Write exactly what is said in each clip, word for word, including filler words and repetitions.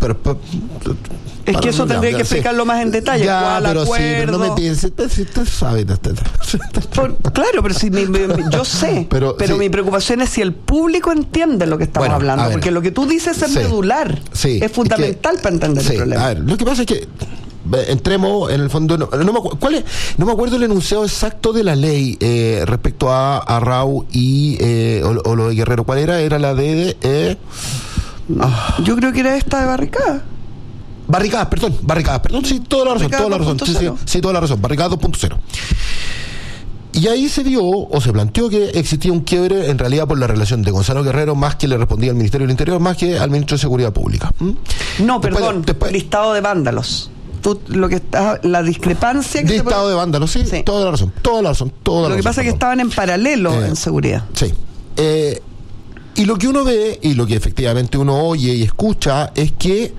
pero, pero es que eso tendría que explicarlo sí. más en detalle. Ya, ¿Cuál pero acuerdo? sí, pero no me pienses, si usted sabe. Por, claro, pero si mi, mi, yo sé, pero, pero sí. mi preocupación es si el público entiende lo que estamos bueno, hablando, ver, porque lo que tú dices es sí, medular, sí, es fundamental es que, para entender sí, el problema. A ver, lo que pasa es que entremos en el fondo, no, no, me, ¿cuál es? No me acuerdo el enunciado exacto de la ley eh, respecto a, a Rau y eh, o, o lo de Guerrero. ¿Cuál era? Era la de eh, ah. Yo creo que era esta de Barricadas. Barricadas, perdón, barricadas, perdón, sí, toda la razón, toda la razón, sí, sí, sí, toda la razón, Barricadas dos punto cero. Y ahí se dio, o se planteó que existía un quiebre en realidad por la relación de Gonzalo Guerrero, más que le respondía al Ministerio del Interior, más que al Ministro de Seguridad Pública. ¿Mm? No, después, perdón, después, listado de vándalos. Tú, lo que está, la discrepancia que listado puede... de vándalos, sí, sí, toda la razón, toda la razón, toda la Lo que razón, pasa es que estaban en paralelo eh, en seguridad. Sí. Eh, y lo que uno ve, y lo que efectivamente uno oye y escucha, es que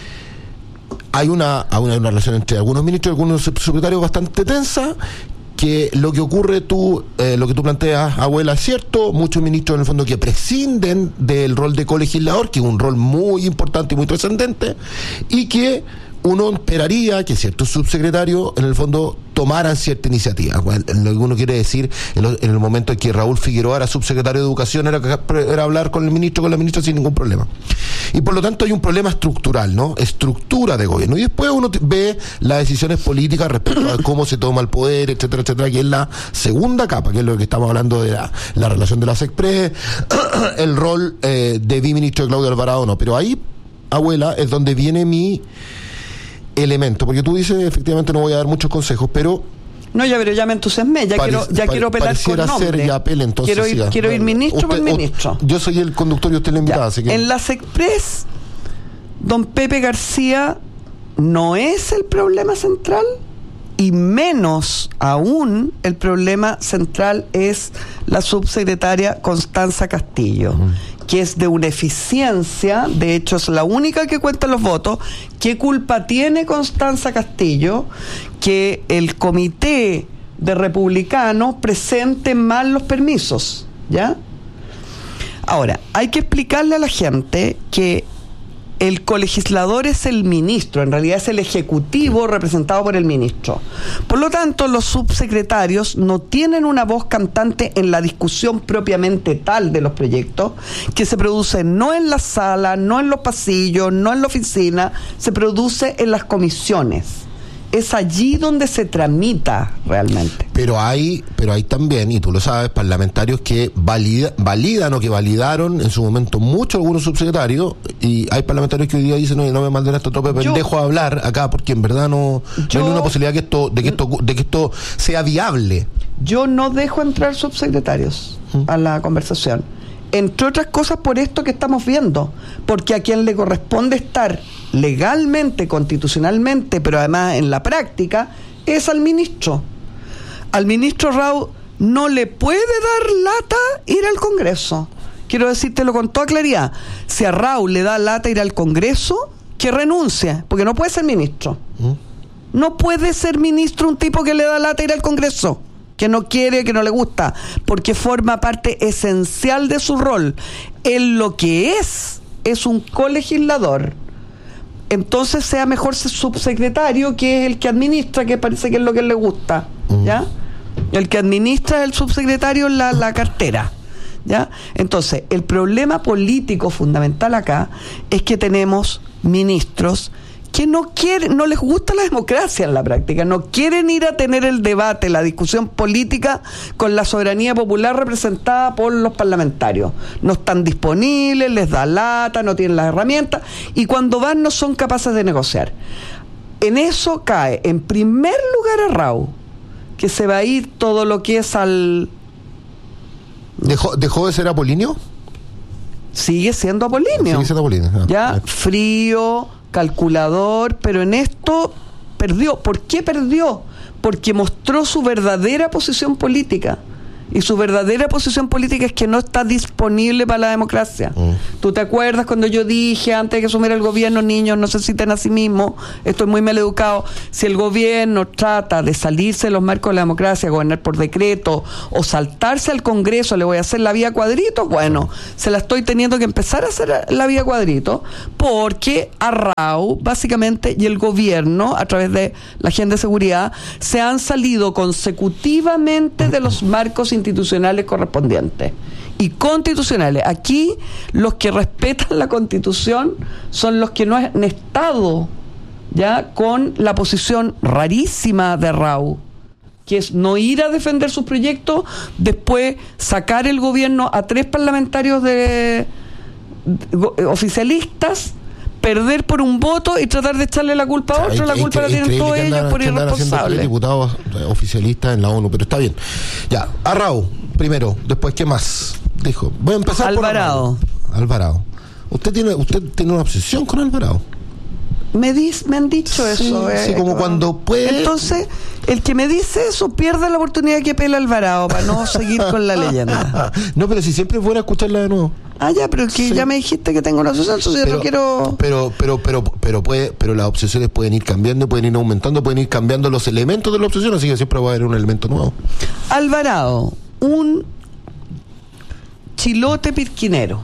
hay una, una, una relación entre algunos ministros y algunos subsecretarios bastante tensa, que lo que ocurre tú, eh, lo que tú planteas, abuela, es cierto, muchos ministros en el fondo que prescinden del rol de colegislador, que es un rol muy importante y muy trascendente, y que uno esperaría que ciertos subsecretarios en el fondo tomaran cierta iniciativa. Bueno, lo que uno quiere decir, en, lo, en el momento en que Raúl Figueroa era subsecretario de Educación, era, era hablar con el ministro, con la ministra sin ningún problema. Y por lo tanto hay un problema estructural, ¿no? Estructura de gobierno. Y después uno ve las decisiones políticas respecto a cómo se toma el poder, etcétera, etcétera, que es la segunda capa, que es lo que estamos hablando de la, la relación de la SECPRES, el rol eh, de biministro de Claudio Alvarado, no. Pero ahí, abuela, es donde viene mi elemento, porque tú dices, efectivamente no voy a dar muchos consejos, pero no, ya, pero ya me entusiasmé, ya pare, quiero ya pare, quiero apelar con nombre. Ser ya apel, entonces, quiero ir, sí, quiero ir ministro usted, por ministro. Yo soy el conductor y usted la invitada, así que... En la SECPRES, don Pepe García no es el problema central, y menos aún el problema central es la subsecretaria Constanza Castillo, uh-huh. que es de una eficiencia, de hecho es la única que cuenta los votos. ¿Qué culpa tiene Constanza Castillo que el comité de republicanos presente mal los permisos? ¿Ya? Ahora, hay que explicarle a la gente que el colegislador es el ministro, en realidad es el ejecutivo representado por el ministro. Por lo tanto, los subsecretarios no tienen una voz cantante en la discusión propiamente tal de los proyectos, que se produce no en la sala, no en los pasillos, no en la oficina, se produce en las comisiones. Es allí donde se tramita realmente. Pero hay, pero hay también, y tú lo sabes, parlamentarios que valida, validan o que validaron en su momento mucho algunos subsecretarios, y hay parlamentarios que hoy día dicen, no, no me manden a este trope pendejo a hablar acá, porque en verdad no, yo, no hay una posibilidad que esto, de que esto, de que esto sea viable. Yo no dejo entrar subsecretarios ¿Mm? a la conversación. Entre otras cosas por esto que estamos viendo, porque a quien le corresponde estar legalmente, constitucionalmente, pero además en la práctica, es al ministro. Al ministro Rau no le puede dar lata ir al Congreso. Quiero decírtelo con toda claridad. Si a Rau le da lata ir al Congreso, que renuncie, porque no puede ser ministro. ¿Mm? No puede ser ministro un tipo que le da lata ir al Congreso, que no quiere, que no le gusta, porque forma parte esencial de su rol. Él lo que es, es un colegislador. Entonces sea mejor ser subsecretario, que es el que administra, que parece que es lo que le gusta, ¿ya? El que administra es el subsecretario la, la cartera, ¿ya? Entonces, el problema político fundamental acá es que tenemos ministros que no quieren, no les gusta la democracia en la práctica, no quieren ir a tener el debate, la discusión política con la soberanía popular representada por los parlamentarios. No están disponibles, les da lata, no tienen las herramientas, y cuando van no son capaces de negociar. En eso cae, en primer lugar, a Rau, que se va a ir todo lo que es al... ¿Dejó, dejó de ser apolíneo? Sigue siendo apolíneo. Sigue siendo apolíneo. Ah, ya, ah. frío, calculador, pero en esto perdió. ¿Por qué perdió? Porque mostró su verdadera posición política. Y su verdadera posición política es que no está disponible para la democracia. Mm. ¿Tú te acuerdas cuando yo dije, antes de que asumiera el gobierno, niños no se citen a sí mismos, estoy muy mal educado, si el gobierno trata de salirse de los marcos de la democracia, gobernar por decreto o saltarse al Congreso, le voy a hacer la vía cuadrito? Bueno, se la estoy teniendo que empezar a hacer la vía cuadrito, porque Arrau, básicamente, y el gobierno, a través de la agenda de seguridad, se han salido consecutivamente de los marcos institucionales correspondientes y constitucionales. Aquí los que respetan la Constitución son los que no han estado ya con la posición rarísima de Arrau, que es no ir a defender sus proyectos, después sacar el gobierno a tres parlamentarios de, de oficialistas, perder por un voto y tratar de echarle la culpa a otro. O sea, la culpa la tienen todos ellos por irresponsables. Diputados oficialistas en la ONU, pero está bien. Ya, Arrau, primero, después, ¿qué más? Dijo, voy a empezar Alvarado. por Alvarado. Usted tiene, usted tiene una obsesión con Alvarado. Me, dis, me han dicho sí, eso. Sí, eh, como cuando puede. Entonces, el que me dice eso pierde la oportunidad que pela Alvarado para no seguir con la leyenda. No, pero si siempre fuera a escucharla de nuevo. Ah, ya, pero que sí. Ya me dijiste que tengo una obsesión, entonces pero, yo no quiero. Pero, pero, pero, pero puede, pero las obsesiones pueden ir cambiando, pueden ir aumentando, pueden ir cambiando los elementos de la obsesión, así que siempre va a haber un elemento nuevo. Alvarado, un chilote pirquinero,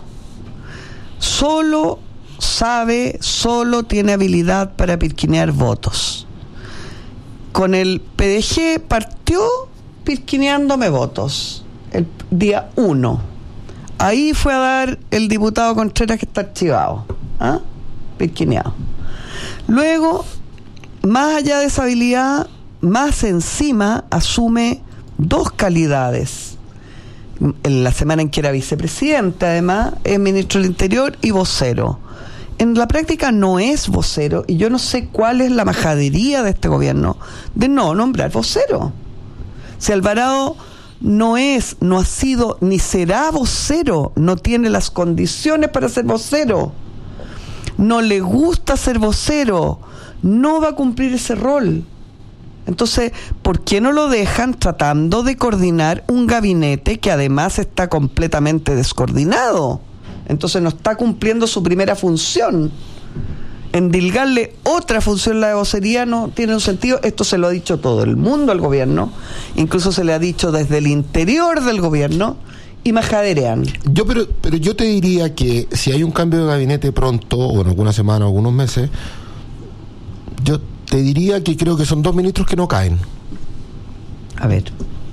solo sabe, solo tiene habilidad para pirquinear votos. Con el P D G partió pirquineándome votos el día uno. Ahí fue a dar el diputado Contreras, que está archivado, ¿ah? Pirquineado. Luego, más allá de esa habilidad, más encima asume dos calidades. En la semana en que era vicepresidente, además, es ministro del Interior y vocero. En la práctica no es vocero, y yo no sé cuál es la majadería de este gobierno de no nombrar vocero. Si Alvarado no es, no ha sido, ni será vocero, no tiene las condiciones para ser vocero, no le gusta ser vocero, no va a cumplir ese rol. Entonces, ¿por qué no lo dejan tratando de coordinar un gabinete que además está completamente descoordinado? Entonces no está cumpliendo su primera función. Endilgarle otra función, la de vocería, no tiene un sentido. Esto se lo ha dicho todo el mundo al gobierno, incluso se le ha dicho desde el interior del gobierno, y majaderean. Yo pero pero yo te diría que si hay un cambio de gabinete pronto, o en alguna semana o algunos meses, yo te diría que creo que son dos ministros que no caen. A ver.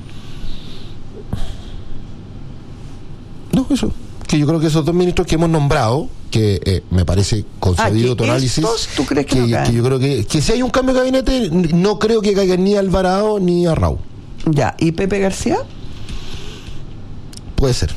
No, eso. Que yo creo que esos dos ministros que hemos nombrado, que eh, me parece concebido ah, tu análisis, estos, ¿tú crees que, que, no que yo creo que, que si hay un cambio de gabinete, no creo que caigan ni Alvarado ni Arrau. Ya, ¿y Pepe García? Puede ser.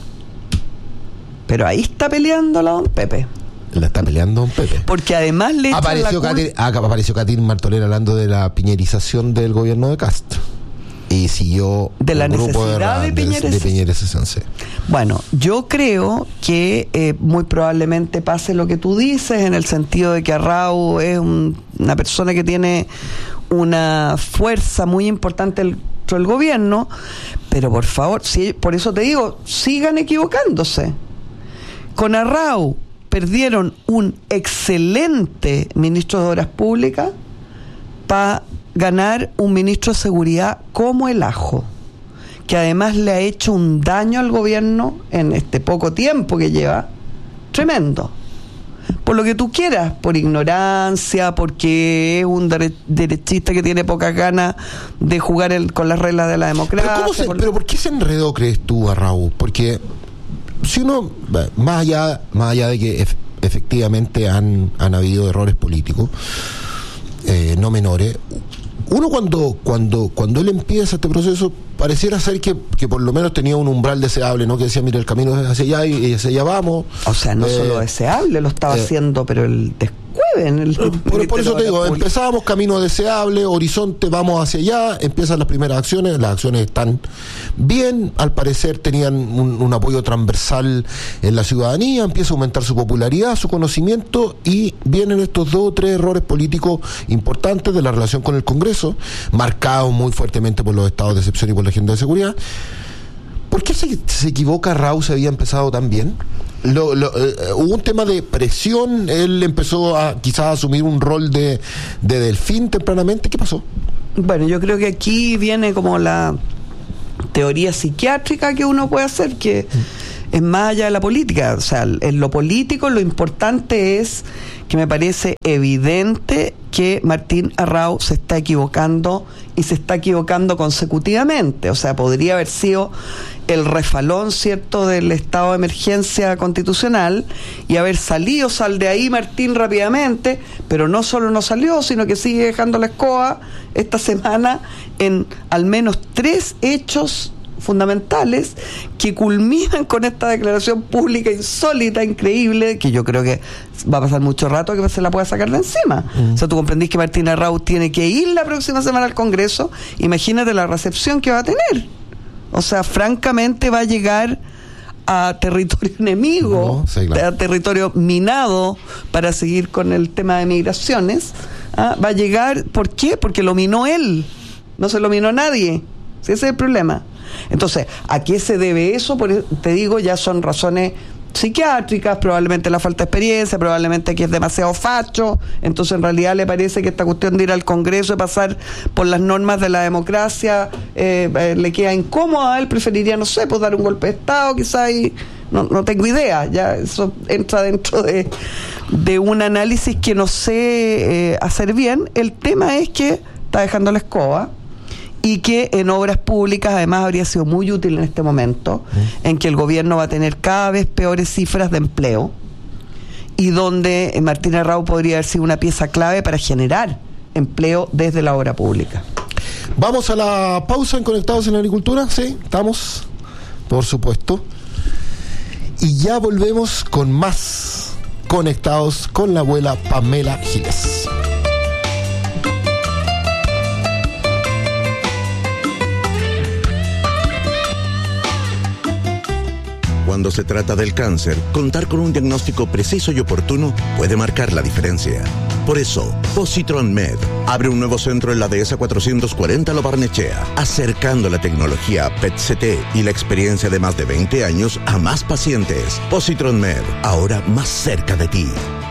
Pero ahí está peleando la don Pepe. La está peleando don Pepe. Porque además le apareció echan la Katy, ah, apareció Katy Martorell hablando de la piñerización del gobierno de Castro. Y siguió de la necesidad de, de Piñeres. De Piñeres Esencial. Bueno, yo creo que eh, muy probablemente pase lo que tú dices, en el sentido de que Arrau es un, una persona que tiene una fuerza muy importante dentro del gobierno, pero por favor, si, por eso te digo, sigan equivocándose. Con Arrau perdieron un excelente ministro de Obras Públicas para ganar un ministro de Seguridad como el Ajo, que además le ha hecho un daño al gobierno en este poco tiempo que lleva, tremendo. Por lo que tú quieras, por ignorancia, porque es un dere- derechista que tiene pocas ganas de jugar el, con las reglas de la democracia. ¿Pero, cómo se, por... ¿Pero por qué se enredó, crees tú, a Raúl? Porque si uno, más allá, más allá de que ef- efectivamente han, han habido errores políticos, eh, no menores, uno cuando cuando cuando él empieza este proceso pareciera ser que, que por lo menos tenía un umbral deseable, ¿no? Que decía, mira, el camino es hacia allá y hacia allá vamos. O sea, no eh, solo deseable, lo estaba eh, haciendo, pero el descueve en el... Por, por eso te digo, empezábamos camino deseable, horizonte, vamos hacia allá, empiezan las primeras acciones, las acciones están bien, al parecer tenían un, un apoyo transversal en la ciudadanía, empieza a aumentar su popularidad, su conocimiento, y vienen estos dos o tres errores políticos importantes de la relación con el Congreso, marcados muy fuertemente por los estados de excepción y por la agenda de seguridad. ¿Por qué se, se equivoca Raúl? Se había empezado tan bien. Lo, lo, eh, hubo un tema de presión, él empezó a quizás a asumir un rol de, de delfín tempranamente. ¿Qué pasó? Bueno, yo creo que aquí viene como la teoría psiquiátrica que uno puede hacer, que mm. es más allá de la política. O sea, en lo político lo importante es que me parece evidente que Martín Arrau se está equivocando y se está equivocando consecutivamente. O sea, podría haber sido el refalón, ¿cierto?, del estado de emergencia constitucional y haber salido, sal de ahí Martín rápidamente, pero no solo no salió, sino que sigue dejando la escoba esta semana en al menos tres hechos fundamentales que culminan con esta declaración pública insólita, increíble, que yo creo que va a pasar mucho rato que se la pueda sacar de encima. Mm. O sea, tú comprendís que Martín Arrau tiene que ir la próxima semana al Congreso, imagínate la recepción que va a tener. O sea, francamente va a llegar a territorio enemigo, no, sí, claro. a territorio minado para seguir con el tema de migraciones. ¿Ah? Va a llegar, ¿por qué? Porque lo minó él, no se lo minó nadie. ¿Sí? Ese es el problema. Entonces, ¿a qué se debe eso? Por, te digo, ya son razones psiquiátricas, probablemente la falta de experiencia, probablemente que es demasiado facho, entonces en realidad le parece que esta cuestión de ir al Congreso y pasar por las normas de la democracia eh, eh, le queda incómoda. Él preferiría, no sé, pues dar un golpe de Estado quizás, y no, no tengo idea, ya eso entra dentro de, de un análisis que no sé eh, hacer bien. El tema es que está dejando la escoba y que en obras públicas además habría sido muy útil en este momento, ¿sí?, en que el gobierno va a tener cada vez peores cifras de empleo y donde Martín Arrau podría haber sido una pieza clave para generar empleo desde la obra pública. Vamos a la pausa en Conectados en la Agricultura, ¿sí? ¿Estamos? Por supuesto. Y ya volvemos con más Conectados con la abuela Pamela Giles. Cuando se trata del cáncer, contar con un diagnóstico preciso y oportuno puede marcar la diferencia. Por eso, Positron Med abre un nuevo centro en la Dehesa cuatrocientos cuarenta Lo Barnechea, acercando la tecnología P E T C T y la experiencia de más de veinte años a más pacientes. Positron Med, ahora más cerca de ti.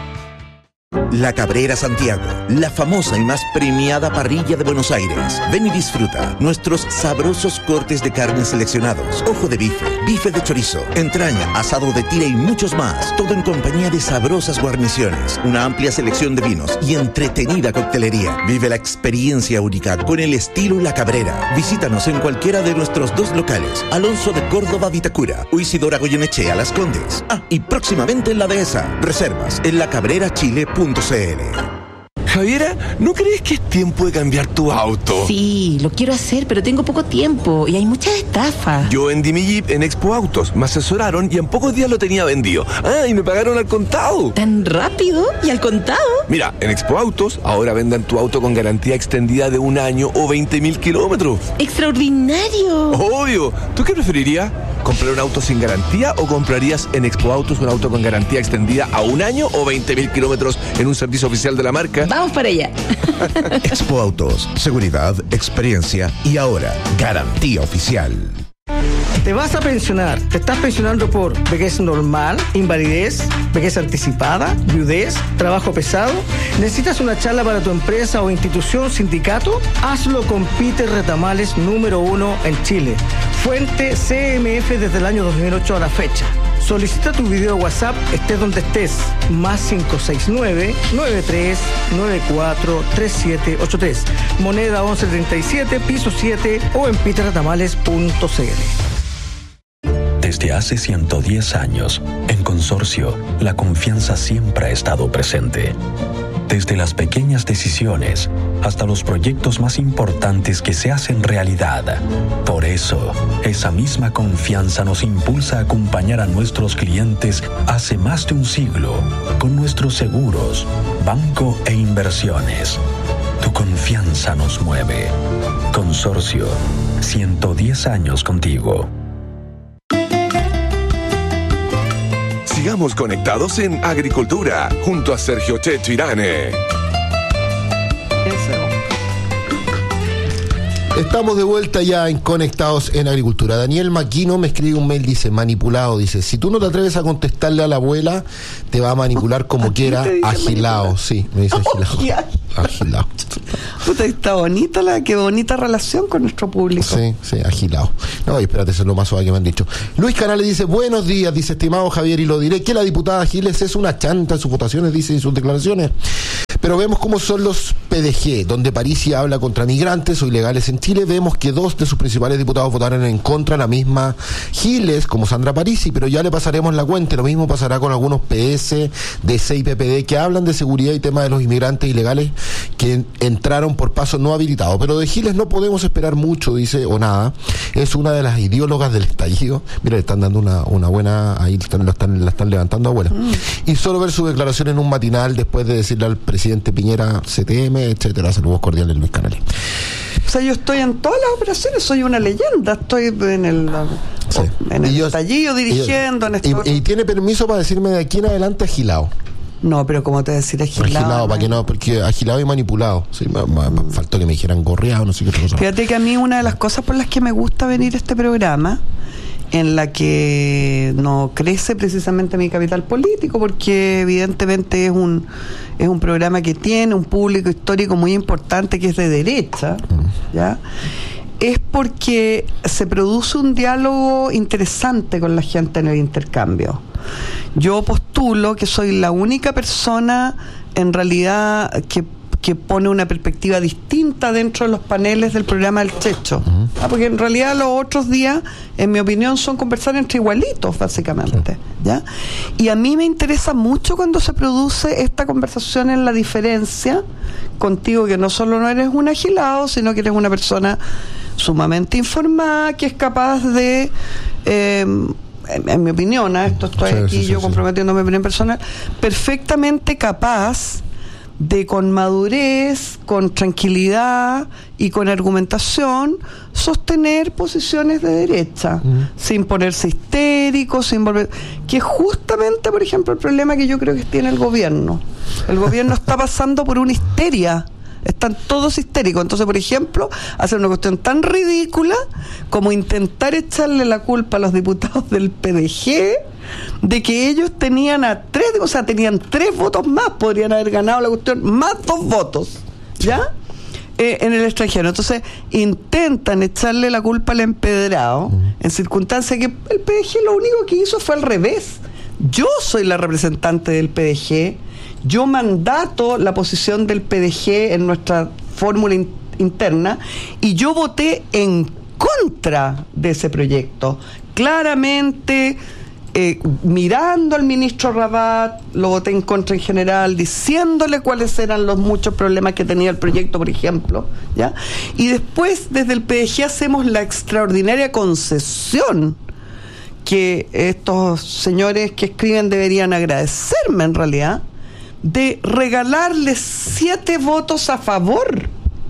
La Cabrera Santiago, la famosa y más premiada parrilla de Buenos Aires. Ven y disfruta nuestros sabrosos cortes de carne seleccionados, ojo de bife, bife de chorizo, entraña, asado de tira y muchos más. Todo en compañía de sabrosas guarniciones, una amplia selección de vinos y entretenida coctelería. Vive la experiencia única con el estilo La Cabrera. Visítanos en cualquiera de nuestros dos locales, Alonso de Córdoba Vitacura o Isidora Goyenechea Las Condes. Ah, y próximamente en la Dehesa. Reservas en la cabrera chile punto c l. Javiera, ¿no crees que es tiempo de cambiar tu auto? Sí, lo quiero hacer, pero tengo poco tiempo y hay muchas estafas. Yo vendí mi Jeep en Expo Autos, me asesoraron y en pocos días lo tenía vendido. Ah, y me pagaron al contado. ¿Tan rápido? ¿Y al contado? Mira, en Expo Autos ahora vendan tu auto con garantía extendida de un año o veinte mil kilómetros. ¡Extraordinario! Obvio. ¿Tú qué preferirías? ¿Comprar un auto sin garantía o comprarías en Expo Autos un auto con garantía extendida a un año o veinte mil kilómetros en un servicio oficial de la marca? Vamos para allá. Expo Autos, seguridad, experiencia y ahora garantía oficial. Te vas a pensionar, te estás pensionando por vejez normal, invalidez, vejez anticipada, viudez, trabajo pesado. ¿Necesitas una charla para tu empresa o institución, sindicato? Hazlo con Peter Retamales, número uno en Chile. Fuente C M F desde el año dos mil ocho a la fecha. Solicita tu video WhatsApp, estés donde estés, más cinco seis nueve, nueve tres nueve cuatro, tres siete ocho tres, moneda once treinta y siete, piso siete o en peter retamales punto c l. Desde hace ciento diez años, en Consorcio, la confianza siempre ha estado presente. Desde las pequeñas decisiones hasta los proyectos más importantes que se hacen realidad. Por eso, esa misma confianza nos impulsa a acompañar a nuestros clientes hace más de un siglo con nuestros seguros, banco e inversiones. Tu confianza nos mueve. Consorcio, ciento diez años contigo. Sigamos conectados en Agricultura, junto a Sergio Checho Irane. Estamos de vuelta ya en Conectados en Agricultura. Daniel Maquino me escribe un mail, dice, manipulado, dice, si tú no te atreves a contestarle a la abuela, te va a manipular como quiera, agilado, manipular? Sí, me dice agilado. Oh, agilado. Puta, está bonita la, qué bonita relación con nuestro público. Sí, sí, agilado. No, y espérate, eso es lo más suave que me han dicho. Luis Canales dice, buenos días, dice, estimado Javier, y lo diré, que la diputada Giles es una chanta en sus votaciones, dice, en sus declaraciones. Pero vemos cómo son los P D G, donde Parisi habla contra migrantes o ilegales en Chile. Vemos que dos de sus principales diputados votaron en contra, la misma Giles como Sandra Parisi, pero ya le pasaremos la cuenta. Lo mismo pasará con algunos P S, D C y P P D que hablan de seguridad y tema de los inmigrantes ilegales que entraron por paso no habilitado. Pero de Giles no podemos esperar mucho, dice, o nada. Es una de las ideólogas del estallido. Mira, le están dando una, una buena, ahí están, la, están, la están levantando, abuela. Mm. Y solo ver su declaración en un matinal después de decirle al presidente Piñera C T M, etcétera. Saludos cordiales, Luis Canales. O sea, yo estoy en todas las operaciones, soy una leyenda, estoy en el, sí. en el yo, estallido dirigiendo. Y, en esto... y, y tiene permiso para decirme de aquí en adelante agilado. No, pero como te decir agilado. Agilado, ¿no? para que no, porque agilado y manipulado. Sí, me, me, me faltó que me dijeran gorreado, no sé qué otra cosa. Fíjate que a mí una de las cosas por las que me gusta venir a este programa, en la que no crece precisamente mi capital político, porque evidentemente es un es un programa que tiene un público histórico muy importante que es de derecha, ¿ya? Es porque se produce un diálogo interesante con la gente en el intercambio. Yo postulo que soy la única persona en realidad que que pone una perspectiva distinta dentro de los paneles del programa del Checho. Uh-huh. Ah, porque en realidad los otros días, en mi opinión, son conversar entre igualitos, básicamente. Sí. ¿Ya? Y a mí me interesa mucho cuando se produce esta conversación en la diferencia contigo, que no solo no eres un agilado, sino que eres una persona sumamente informada, que es capaz de... Eh, en, en mi opinión, ¿eh? esto estoy sí, aquí sí, yo sí, comprometiéndome sí. en personal, perfectamente capaz de con madurez, con tranquilidad y con argumentación sostener posiciones de derecha, uh-huh. sin ponerse histérico, sin volver, que es justamente, por ejemplo, el problema que yo creo que tiene el gobierno. El gobierno está pasando por una histeria. Están todos histéricos. Entonces, por ejemplo, hacer una cuestión tan ridícula como intentar echarle la culpa a los diputados del P D G de que ellos tenían a tres, o sea, tenían tres votos más, podrían haber ganado la cuestión, más dos votos, ¿ya? Eh, en el extranjero. Entonces, intentan echarle la culpa al empedrado, uh-huh. en circunstancias que el P D G lo único que hizo fue al revés. Yo soy la representante del P D G, yo mandato la posición del P D G en nuestra fórmula in- interna y yo voté en contra de ese proyecto. Claramente, eh, mirando al ministro Rabat, lo voté en contra en general, diciéndole cuáles eran los muchos problemas que tenía el proyecto, por ejemplo, ¿ya? Y después, desde el P D G, hacemos la extraordinaria concesión que estos señores que escriben deberían agradecerme, en realidad, de regalarles siete votos a favor.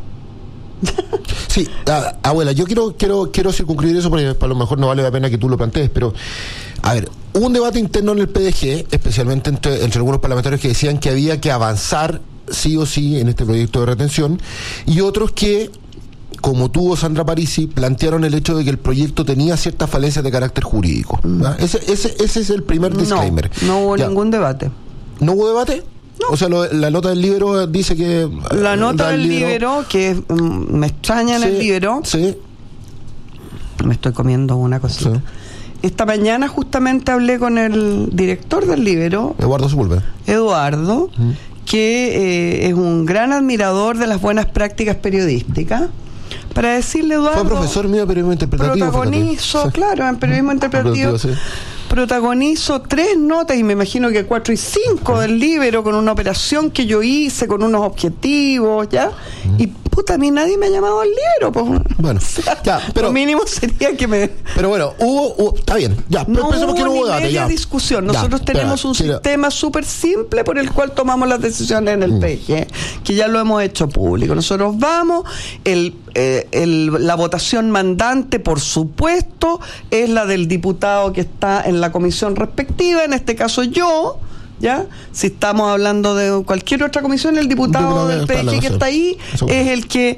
Sí, a, abuela, yo quiero quiero quiero circunscribir eso porque a lo mejor no vale la pena que tú lo plantees, pero a ver, hubo un debate interno en el P D G, especialmente entre, entre algunos parlamentarios que decían que había que avanzar sí o sí en este proyecto de retención, y otros que, como tuvo Sandra Parisi, plantearon el hecho de que el proyecto tenía ciertas falencias de carácter jurídico. Ese, ese, ese es el primer disclaimer. No, no hubo ya. ningún debate. ¿No hubo debate? No. O sea, lo, la nota del Libero dice que... La nota del Libero, que um, me extraña en sí, el Libero... Sí. Me estoy comiendo una cosita. Sí. Esta mañana justamente hablé con el director del Libero... Eduardo Sepúlveda. Eduardo, mm. que eh, es un gran admirador de las buenas prácticas periodísticas. Para decirle, Eduardo... Fue profesor mío de periodismo interpretativo. Protagonizo, sí. claro, en periodismo interpretativo... Sí. Protagonizo tres notas, y me imagino que cuatro y cinco del Libero, con una operación que yo hice, con unos objetivos, ¿ya? Mm. Y puta, a mí nadie me ha llamado al Libero, pues. Bueno, o sea, ya, pero... Lo mínimo sería que me... Pero bueno, hubo... hubo está bien, ya, no pensemos que no hubo debate, ya. discusión. Nosotros ya, tenemos espera, un sí, sistema súper simple por el cual tomamos las decisiones en el mm. P D G, que ya lo hemos hecho público. Nosotros vamos, el, eh, el, la votación mandante, por supuesto, es la del diputado que está en la comisión respectiva, en este caso yo, ¿ya? Si estamos hablando de cualquier otra comisión, el diputado del P D G que está ahí es el que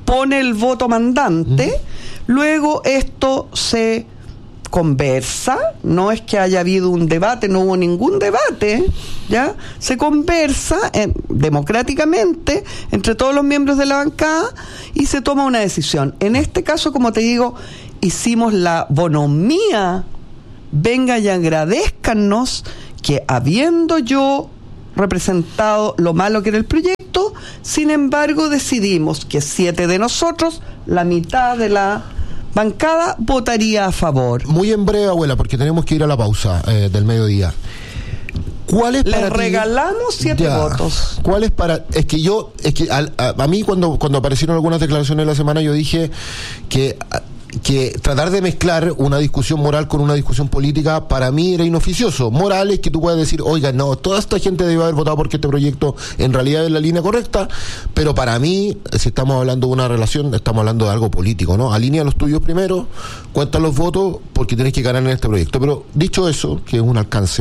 pone el voto mandante, uh-huh. luego esto se conversa, no es que haya habido un debate, no hubo ningún debate, ¿ya? Se conversa en, democráticamente entre todos los miembros de la bancada y se toma una decisión. En este caso, como te digo, hicimos la bonomía, venga y agradézcanos que habiendo yo representado lo malo que era el proyecto, sin embargo decidimos que siete de nosotros, la mitad de la bancada, votaría a favor. Muy en breve, abuela, porque tenemos que ir a la pausa eh, del mediodía. ¿Cuál es para Les ti? Regalamos siete ya, votos. ¿Cuál es para...? Es que yo, es que a, a, a mí cuando, cuando aparecieron algunas declaraciones de la semana, yo dije que... que tratar de mezclar una discusión moral con una discusión política para mí era inoficioso. Moral es que tú puedes decir, oiga, no, toda esta gente debe haber votado porque este proyecto en realidad es la línea correcta, pero para mí, si estamos hablando de una relación, estamos hablando de algo político, ¿no? Alinea los tuyos primero, cuenta los votos porque tienes que ganar en este proyecto. Pero dicho eso, que es un alcance,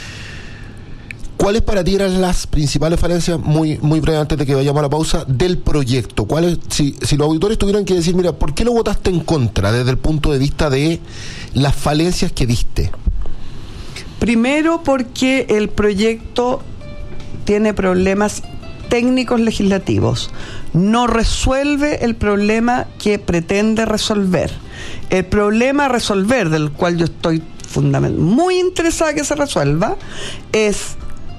¿cuáles para ti eran las principales falencias, muy muy breve antes de que vayamos a la pausa, del proyecto? ¿Cuáles, si, si los auditores tuvieran que decir, mira, ¿por qué lo votaste en contra desde el punto de vista de las falencias que viste? Primero, porque el proyecto tiene problemas técnicos legislativos. No resuelve el problema que pretende resolver. El problema a resolver, del cual yo estoy fundamentalmente muy interesada que se resuelva, es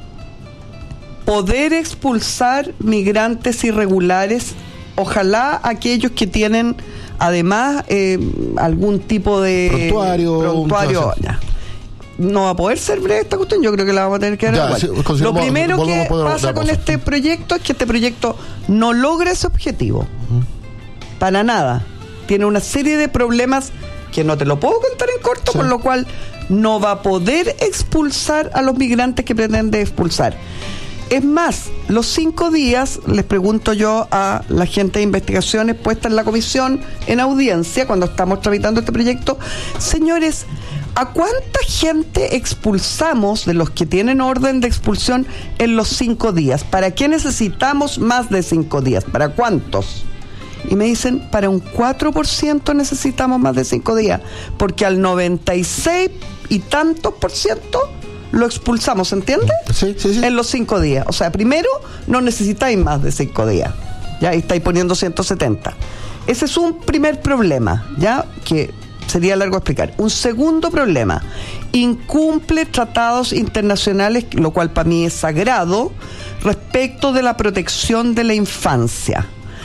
poder expulsar migrantes irregulares, ojalá aquellos que tienen además eh, algún tipo de prontuario, prontuario ya. No va a poder ser breve esta cuestión, yo creo que la vamos a tener que dar igual. Sí, Lo primero que pasa con este proyecto es que este proyecto no logra ese objetivo, uh-huh. para nada. Tiene una serie de problemas que no te lo puedo contar en corto, sí. Por lo cual no va a poder expulsar a los migrantes que pretende expulsar. Es más, los cinco días, les pregunto yo a la gente de investigaciones puesta en la comisión, en audiencia, cuando estamos tramitando este proyecto, señores, ¿a cuánta gente expulsamos de los que tienen orden de expulsión en los cinco días? ¿Para qué necesitamos más de cinco días? ¿Para cuántos? Y me dicen, para un cuatro por ciento necesitamos más de cinco días, porque al noventa y seis y tantos por ciento lo expulsamos, ¿entiendes? Sí, sí, sí. En los cinco días. O sea, primero, no necesitáis más de cinco días. Ya, y estáis poniendo ciento setenta. Ese es un primer problema, ya, que sería largo explicar. Un segundo problema, incumple tratados internacionales, lo cual para mí es sagrado, respecto de la protección de la infancia.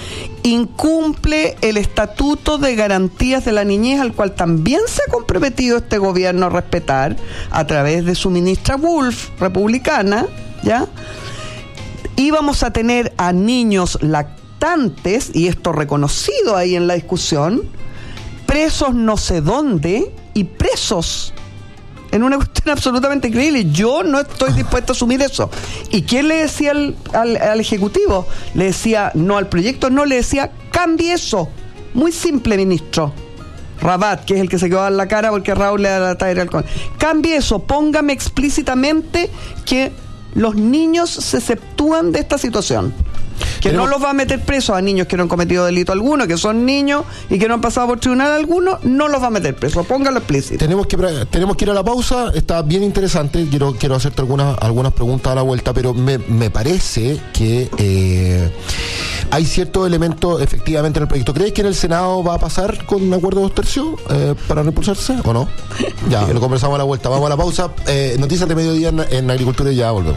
Incumple el Estatuto de Garantías de la Niñez, al cual también se ha comprometido este gobierno a respetar a través de su ministra Wolf, republicana, ¿ya? Íbamos a tener a niños lactantes, y esto reconocido ahí en la discusión, presos no sé dónde, y presos en una cuestión absolutamente increíble. Yo no estoy dispuesto a asumir eso. ¿Y quién le decía al, al, al Ejecutivo? Le decía, no al proyecto, no, le decía, cambie eso. Muy simple, ministro Rabat, que es el que se quedó a la cara porque Raúl le da la talla alcohol. Cambie eso, póngame explícitamente que los niños se exceptúan de esta situación. Que Pero, no los va a meter presos a niños que no han cometido delito alguno, que son niños y que no han pasado por tribunal alguno, no los va a meter presos, póngalo explícito. Tenemos que tenemos que ir a la pausa, está bien interesante, quiero quiero hacerte algunas algunas preguntas a la vuelta, pero me, me parece que eh, hay ciertos elementos efectivamente en el proyecto. ¿Crees que en el Senado va a pasar con un acuerdo de dos tercios eh, para no impulsarse o no? Ya, lo conversamos a la vuelta, vamos a la pausa. Eh, noticias de mediodía en, en Agricultura y ya volvemos.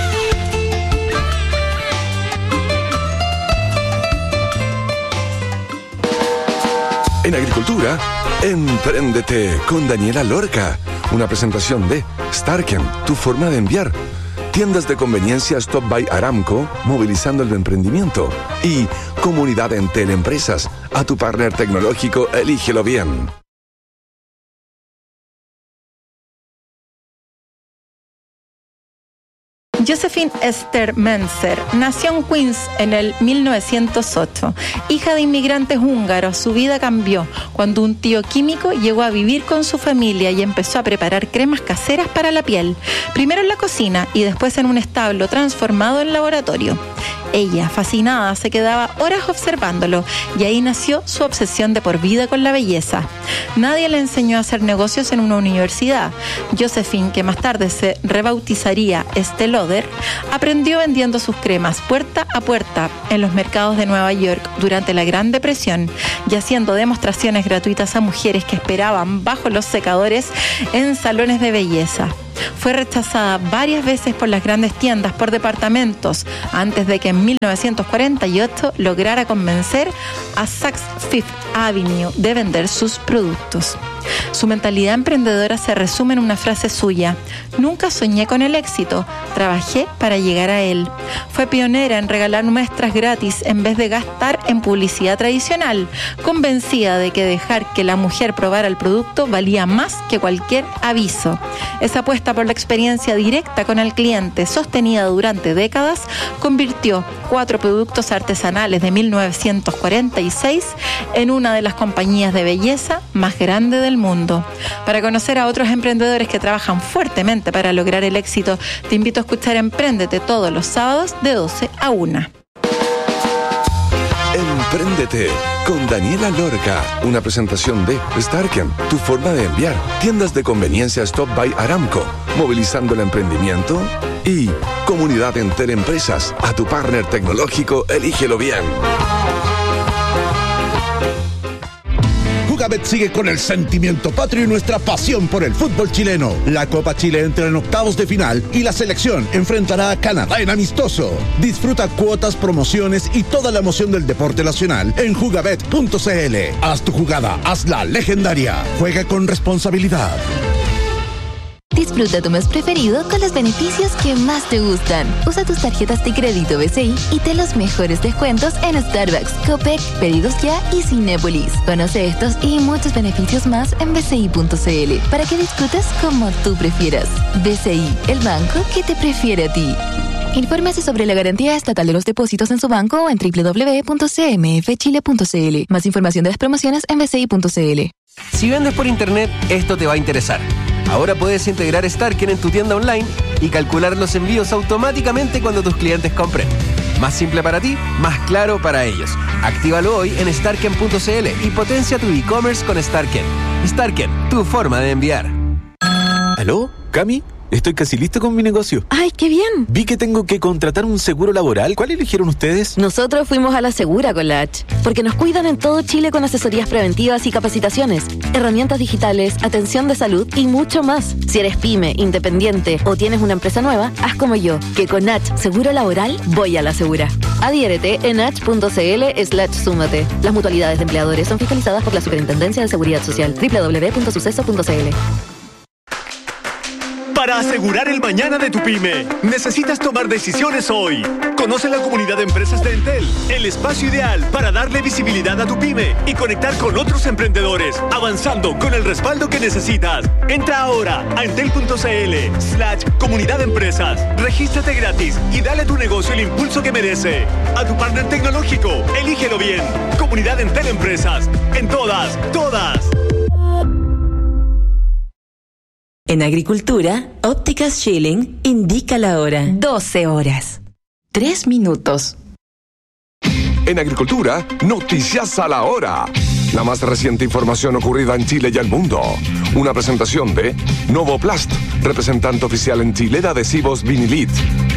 En Agricultura, Empréndete con Daniela Lorca. Una presentación de Starken, tu forma de enviar. Tiendas de conveniencia Stop by Aramco, movilizando el emprendimiento. Y Comunidad Entel Empresas. A tu partner tecnológico, elígelo bien. Josephine Esther Menzer nació en Queens en el mil novecientos ocho. Hija de inmigrantes húngaros, su vida cambió cuando un tío químico llegó a vivir con su familia y empezó a preparar cremas caseras para la piel, primero en la cocina y después en un establo transformado en laboratorio. Ella, fascinada, se quedaba horas observándolo y ahí nació su obsesión de por vida con la belleza. Nadie le enseñó a hacer negocios en una universidad. Josephine, que más tarde se rebautizaría Estée Lauder, aprendió vendiendo sus cremas puerta a puerta en los mercados de Nueva York durante la Gran Depresión y haciendo demostraciones gratuitas a mujeres que esperaban bajo los secadores en salones de belleza. Fue rechazada varias veces por las grandes tiendas por departamentos antes de que en mil novecientos cuarenta y ocho lograra convencer a Saks Fifth Avenue de vender sus productos. Su mentalidad emprendedora se resume en una frase suya: nunca soñé con el éxito, trabajé para llegar a él. Fue pionera en regalar muestras gratis en vez de gastar en publicidad tradicional, convencida de que dejar que la mujer probara el producto valía más que cualquier aviso. Esa apuesta por la experiencia directa con el cliente, sostenida durante décadas, convirtió cuatro productos artesanales de mil novecientos cuarenta y seis en una de las compañías de belleza más grandes del mundo. Para conocer a otros emprendedores que trabajan fuertemente para lograr el éxito, te invito a escuchar Empréndete todos los sábados de doce a una. Empréndete con Daniela Lorca, una presentación de Starken, tu forma de enviar, tiendas de conveniencia Stop by Aramco, movilizando el emprendimiento, y Comunidad Entel Empresas, a tu partner tecnológico, elígelo bien. Jugabet sigue con el sentimiento patrio y nuestra pasión por el fútbol chileno. La Copa Chile entra en octavos de final y la selección enfrentará a Canadá en amistoso. Disfruta cuotas, promociones y toda la emoción del deporte nacional en jugabet punto cl. Haz tu jugada, hazla legendaria. Juega con responsabilidad. Disfruta tu mes preferido con los beneficios que más te gustan. Usa tus tarjetas de crédito B C I y ten los mejores descuentos en Starbucks, Copec, Pedidos Ya y Cinépolis. Conoce estos y muchos beneficios más en b c i punto c l para que disfrutes como tú prefieras. B C I, el banco que te prefiere a ti. Infórmese sobre la garantía estatal de los depósitos en su banco o en doble u doble u doble u punto c m f chile punto c l. Más información de las promociones en b c i punto c l. Si vendes por internet, esto te va a interesar. Ahora puedes integrar Starken en tu tienda online y calcular los envíos automáticamente cuando tus clientes compren. Más simple para ti, más claro para ellos. Actívalo hoy en starken punto c l y potencia tu e-commerce con Starken. Starken, tu forma de enviar. ¿Aló? ¿Cami? Estoy casi listo con mi negocio. ¡Ay, qué bien! Vi que tengo que contratar un seguro laboral. ¿Cuál eligieron ustedes? Nosotros fuimos a la Segura con la H, porque nos cuidan en todo Chile con asesorías preventivas y capacitaciones, herramientas digitales, atención de salud y mucho más. Si eres pyme, independiente o tienes una empresa nueva, haz como yo, que con H Seguro Laboral voy a la Segura. Adhiérete en h punto c l slash súmate. Las mutualidades de empleadores son fiscalizadas por la Superintendencia de Seguridad Social. doble u doble u doble u punto suceso punto c l. Para asegurar el mañana de tu pyme, necesitas tomar decisiones hoy. Conoce la comunidad de empresas de Entel, el espacio ideal para darle visibilidad a tu pyme y conectar con otros emprendedores, avanzando con el respaldo que necesitas. Entra ahora a entel punto c l slash comunidad de empresas. Regístrate gratis y dale a tu negocio el impulso que merece. A tu partner tecnológico, elígelo bien. Comunidad Entel Empresas. En todas, todas. En agricultura, Ópticas Schilling indica la hora. doce horas. tres minutos. En agricultura, noticias a la hora. La más reciente información ocurrida en Chile y el mundo. Una presentación de Novoplast, representante oficial en Chile de adhesivos Vinilit.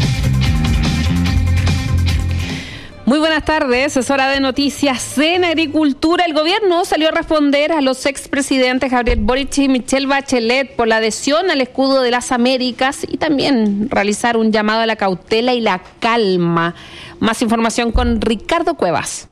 Muy buenas tardes, es hora de noticias en agricultura. El gobierno salió a responder a los expresidentes Gabriel Boric y Michelle Bachelet por la adhesión al escudo de las Américas y también realizar un llamado a la cautela y la calma. Más información con Ricardo Cuevas.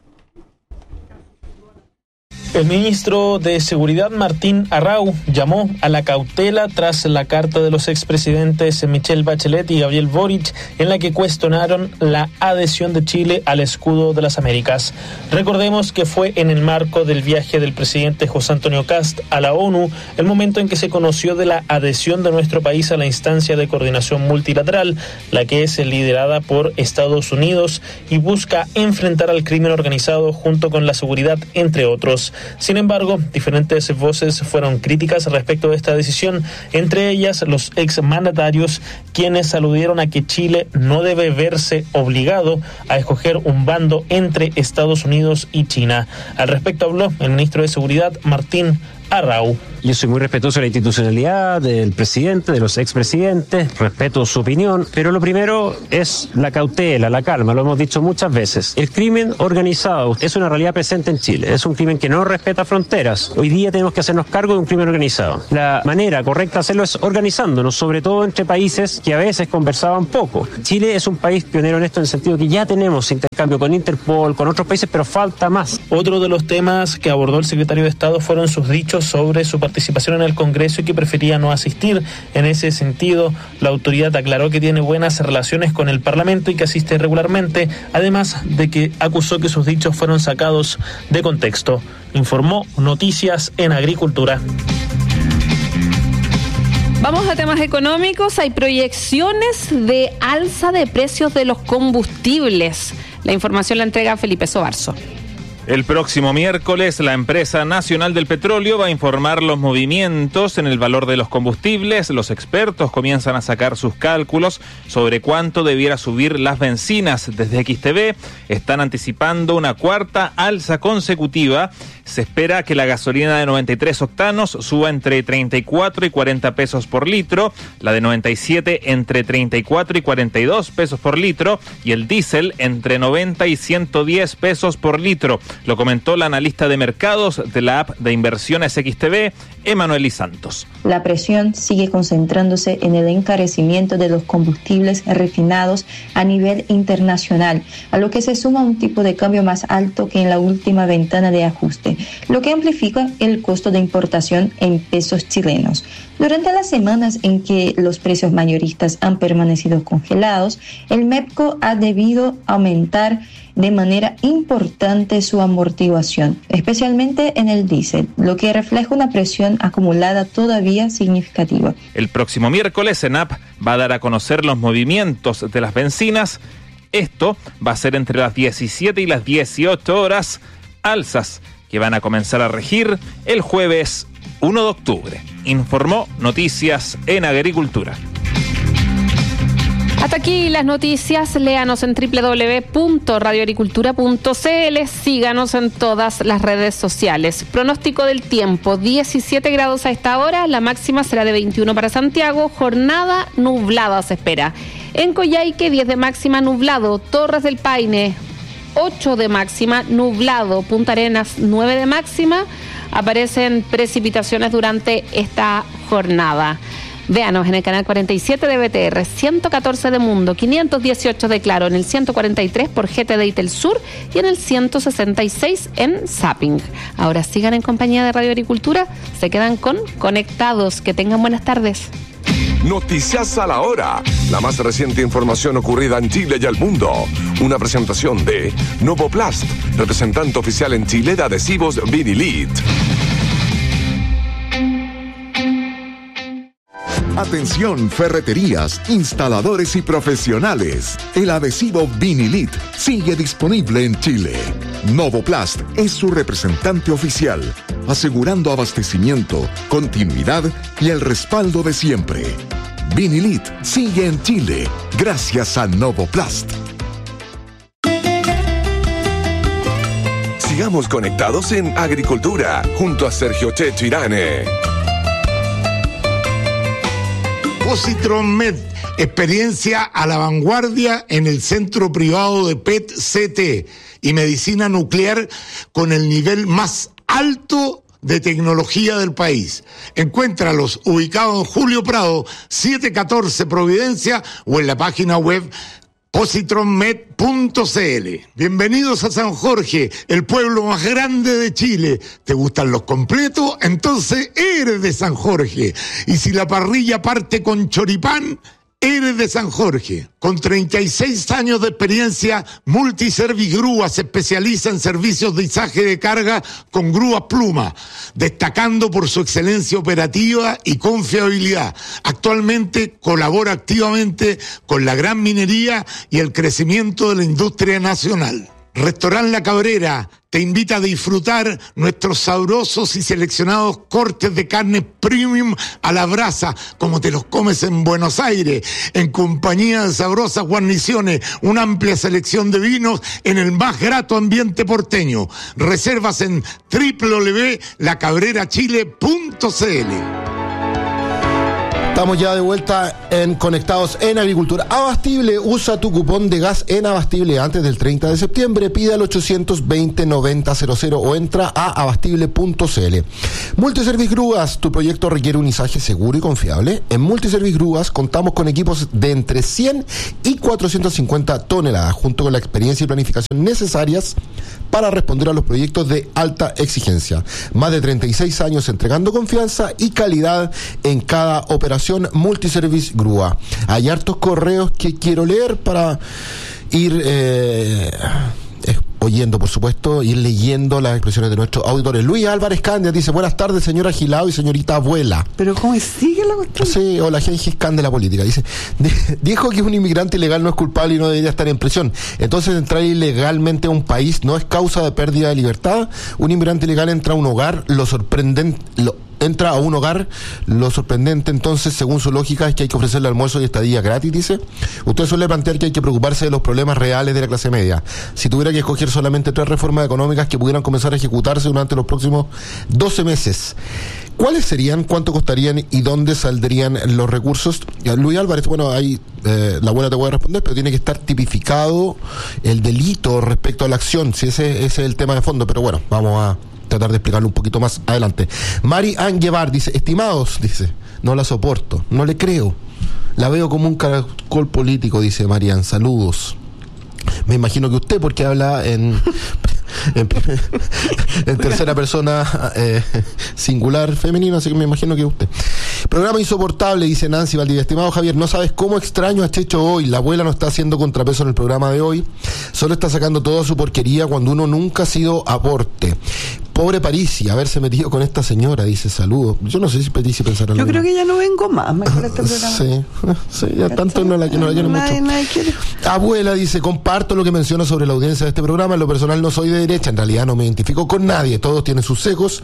El ministro de Seguridad, Martín Arrau, llamó a la cautela tras la carta de los expresidentes Michelle Bachelet y Gabriel Boric, en la que cuestionaron la adhesión de Chile al escudo de las Américas. Recordemos que fue en el marco del viaje del presidente José Antonio Kast a la ONU, el momento en que se conoció de la adhesión de nuestro país a la instancia de coordinación multilateral, la que es liderada por Estados Unidos y busca enfrentar al crimen organizado junto con la seguridad, entre otros. Sin embargo, diferentes voces fueron críticas respecto de esta decisión, entre ellas los exmandatarios que quienes aludieron a que Chile no debe verse obligado a escoger un bando entre Estados Unidos y China. Al respecto habló el ministro de Seguridad, Martín Arrau. Yo soy muy respetuoso de la institucionalidad del presidente, de los expresidentes, respeto su opinión, pero lo primero es la cautela, la calma, lo hemos dicho muchas veces. El crimen organizado es una realidad presente en Chile, es un crimen que no respeta fronteras. Hoy día tenemos que hacernos cargo de un crimen organizado. La manera correcta de hacerlo es organizándonos, sobre todo entre países que a veces conversaban poco. Chile es un país pionero en esto en el sentido que ya tenemos intercambio con Interpol, con otros países, pero falta más. Otro de los temas que abordó el secretario de Estado fueron sus dichos sobre su participación en el Congreso y que prefería no asistir. En ese sentido, la autoridad aclaró que tiene buenas relaciones con el Parlamento y que asiste regularmente, además de que acusó que sus dichos fueron sacados de contexto. Informó Noticias en Agricultura. Vamos a temas económicos. Hay proyecciones de alza de precios de los combustibles. La información la entrega Felipe Sobarzo. El próximo miércoles, la empresa nacional del petróleo va a informar los movimientos en el valor de los combustibles. Los expertos comienzan a sacar sus cálculos sobre cuánto debiera subir las bencinas. Desde X T V están anticipando una cuarta alza consecutiva. Se espera que la gasolina de noventa y tres octanos suba entre treinta y cuatro y cuarenta pesos por litro, la de noventa y siete entre treinta y cuatro y cuarenta y dos pesos por litro y el diésel entre noventa y ciento diez pesos por litro. Lo comentó la analista de mercados de la app de inversiones X T V, Emanueli Santos. La presión sigue concentrándose en el encarecimiento de los combustibles refinados a nivel internacional, a lo que se suma un tipo de cambio más alto que en la última ventana de ajuste, lo que amplifica el costo de importación en pesos chilenos. Durante las semanas en que los precios mayoristas han permanecido congelados, el MEPCO ha debido aumentar de manera importante su amortiguación, especialmente en el diésel, lo que refleja una presión acumulada todavía significativa. El próximo miércoles, ENAP va a dar a conocer los movimientos de las bencinas. Esto va a ser entre las diecisiete y las dieciocho horas, alzas que van a comenzar a regir el jueves primero de octubre. Informó Noticias en Agricultura. Hasta aquí las noticias. Léanos en doble u doble u doble u punto radio agricultura punto c l. Síganos en todas las redes sociales. Pronóstico del tiempo: diecisiete grados a esta hora. La máxima será de veintiuno para Santiago. Jornada nublada se espera. En Coyhaique, diez de máxima, nublado. Torres del Paine, ocho de máxima, nublado. Punta Arenas, nueve de máxima. Aparecen precipitaciones durante esta jornada. Véanos en el canal cuarenta y siete de B T R, ciento catorce de Mundo, quinientos dieciocho de Claro, en el ciento cuarenta y tres por G T D y Telsur y en el ciento sesenta y seis en Zapping. Ahora sigan en compañía de Radio Agricultura, se quedan con Conectados. Que tengan buenas tardes. Noticias a la hora. La más reciente información ocurrida en Chile y el mundo. Una presentación de Novoplast, representante oficial en Chile de adhesivos Vinilit. Atención, ferreterías, instaladores y profesionales. El adhesivo Vinilit sigue disponible en Chile. Novoplast es su representante oficial, asegurando abastecimiento, continuidad y el respaldo de siempre. Vinilit sigue en Chile gracias a Novoplast. Sigamos conectados en Agricultura junto a Sergio Checho Irane. Positron Med, experiencia a la vanguardia en el centro privado de P E T C T y medicina nuclear con el nivel más alto de tecnología del país. Encuéntralos ubicados en Julio Prado, setecientos catorce Providencia o en la página web positron med punto c l. Bienvenidos a San Jorge, el pueblo más grande de Chile. ¿Te gustan los completos? Entonces eres de San Jorge. Y si la parrilla parte con choripán, eres de San Jorge. Con treinta y seis años de experiencia, Multiservice Grúa se especializa en servicios de izaje de carga con grúas pluma, destacando por su excelencia operativa y confiabilidad. Actualmente colabora activamente con la gran minería y el crecimiento de la industria nacional. Restaurant La Cabrera te invita a disfrutar nuestros sabrosos y seleccionados cortes de carne premium a la brasa, como te los comes en Buenos Aires, en compañía de sabrosas guarniciones, una amplia selección de vinos en el más grato ambiente porteño. Reservas en doble u doble u doble u punto la cabrera chile punto c l. Estamos ya de vuelta en Conectados en Agricultura. Abastible, usa tu cupón de gas en Abastible antes del treinta de septiembre. Pide al ochocientos veinte noventa cero cero o entra a abastible punto c l. Multiservice Grúas, tu proyecto requiere un izaje seguro y confiable. En Multiservice Grúas contamos con equipos de entre cien y cuatrocientas cincuenta toneladas, junto con la experiencia y planificación necesarias para responder a los proyectos de alta exigencia. Más de treinta y seis años entregando confianza y calidad en cada operación. Multiservice Grúa. Hay hartos correos que quiero leer para ir eh, eh, oyendo, por supuesto, ir leyendo las expresiones de nuestros auditores. Luis Álvarez Candia dice: buenas tardes, señora Gilao y señorita abuela. Pero ¿cómo sigue la cuestión? Sí, o la Gengis Khan de la política. Dice, dijo que un inmigrante ilegal no es culpable y no debería estar en prisión. Entonces, entrar ilegalmente a un país no es causa de pérdida de libertad. Un inmigrante ilegal entra a un hogar, lo sorprendente... Lo, entra a un hogar, lo sorprendente entonces, según su lógica, es que hay que ofrecerle almuerzo y estadía gratis, dice. Usted suele plantear que hay que preocuparse de los problemas reales de la clase media. Si tuviera que escoger solamente tres reformas económicas que pudieran comenzar a ejecutarse durante los próximos doce meses, ¿cuáles serían, cuánto costarían y dónde saldrían los recursos? Luis Álvarez, bueno, ahí eh, la abuela te voy a responder, pero tiene que estar tipificado el delito respecto a la acción, si ese, ese es el tema de fondo, pero bueno, vamos a tratar de explicarlo un poquito más adelante. Mari Anguevar dice: estimados, dice, no la soporto, no le creo, la veo como un caracol político, dice Marian, saludos. Me imagino que usted, porque habla en en, en tercera persona eh, singular femenino, así que me imagino que usted. Programa insoportable, dice Nancy Valdivia. Estimado Javier, no sabes cómo extraño a Checho hoy. La abuela no está haciendo contrapeso en el programa de hoy, solo está sacando toda su porquería cuando uno nunca ha sido aporte. Pobre Parisi, haberse metido con esta señora, dice, saludos. Yo no sé si Parisi pensará Yo lo creo que ya no vengo más, mejor este programa. Sí, sí, ya tanto no la, no la quiero nadie, mucho. Nadie quiere. Abuela dice: comparto lo que menciona sobre la audiencia de este programa. En lo personal no soy de derecha, en realidad no me identifico con nadie. Todos tienen sus sesgos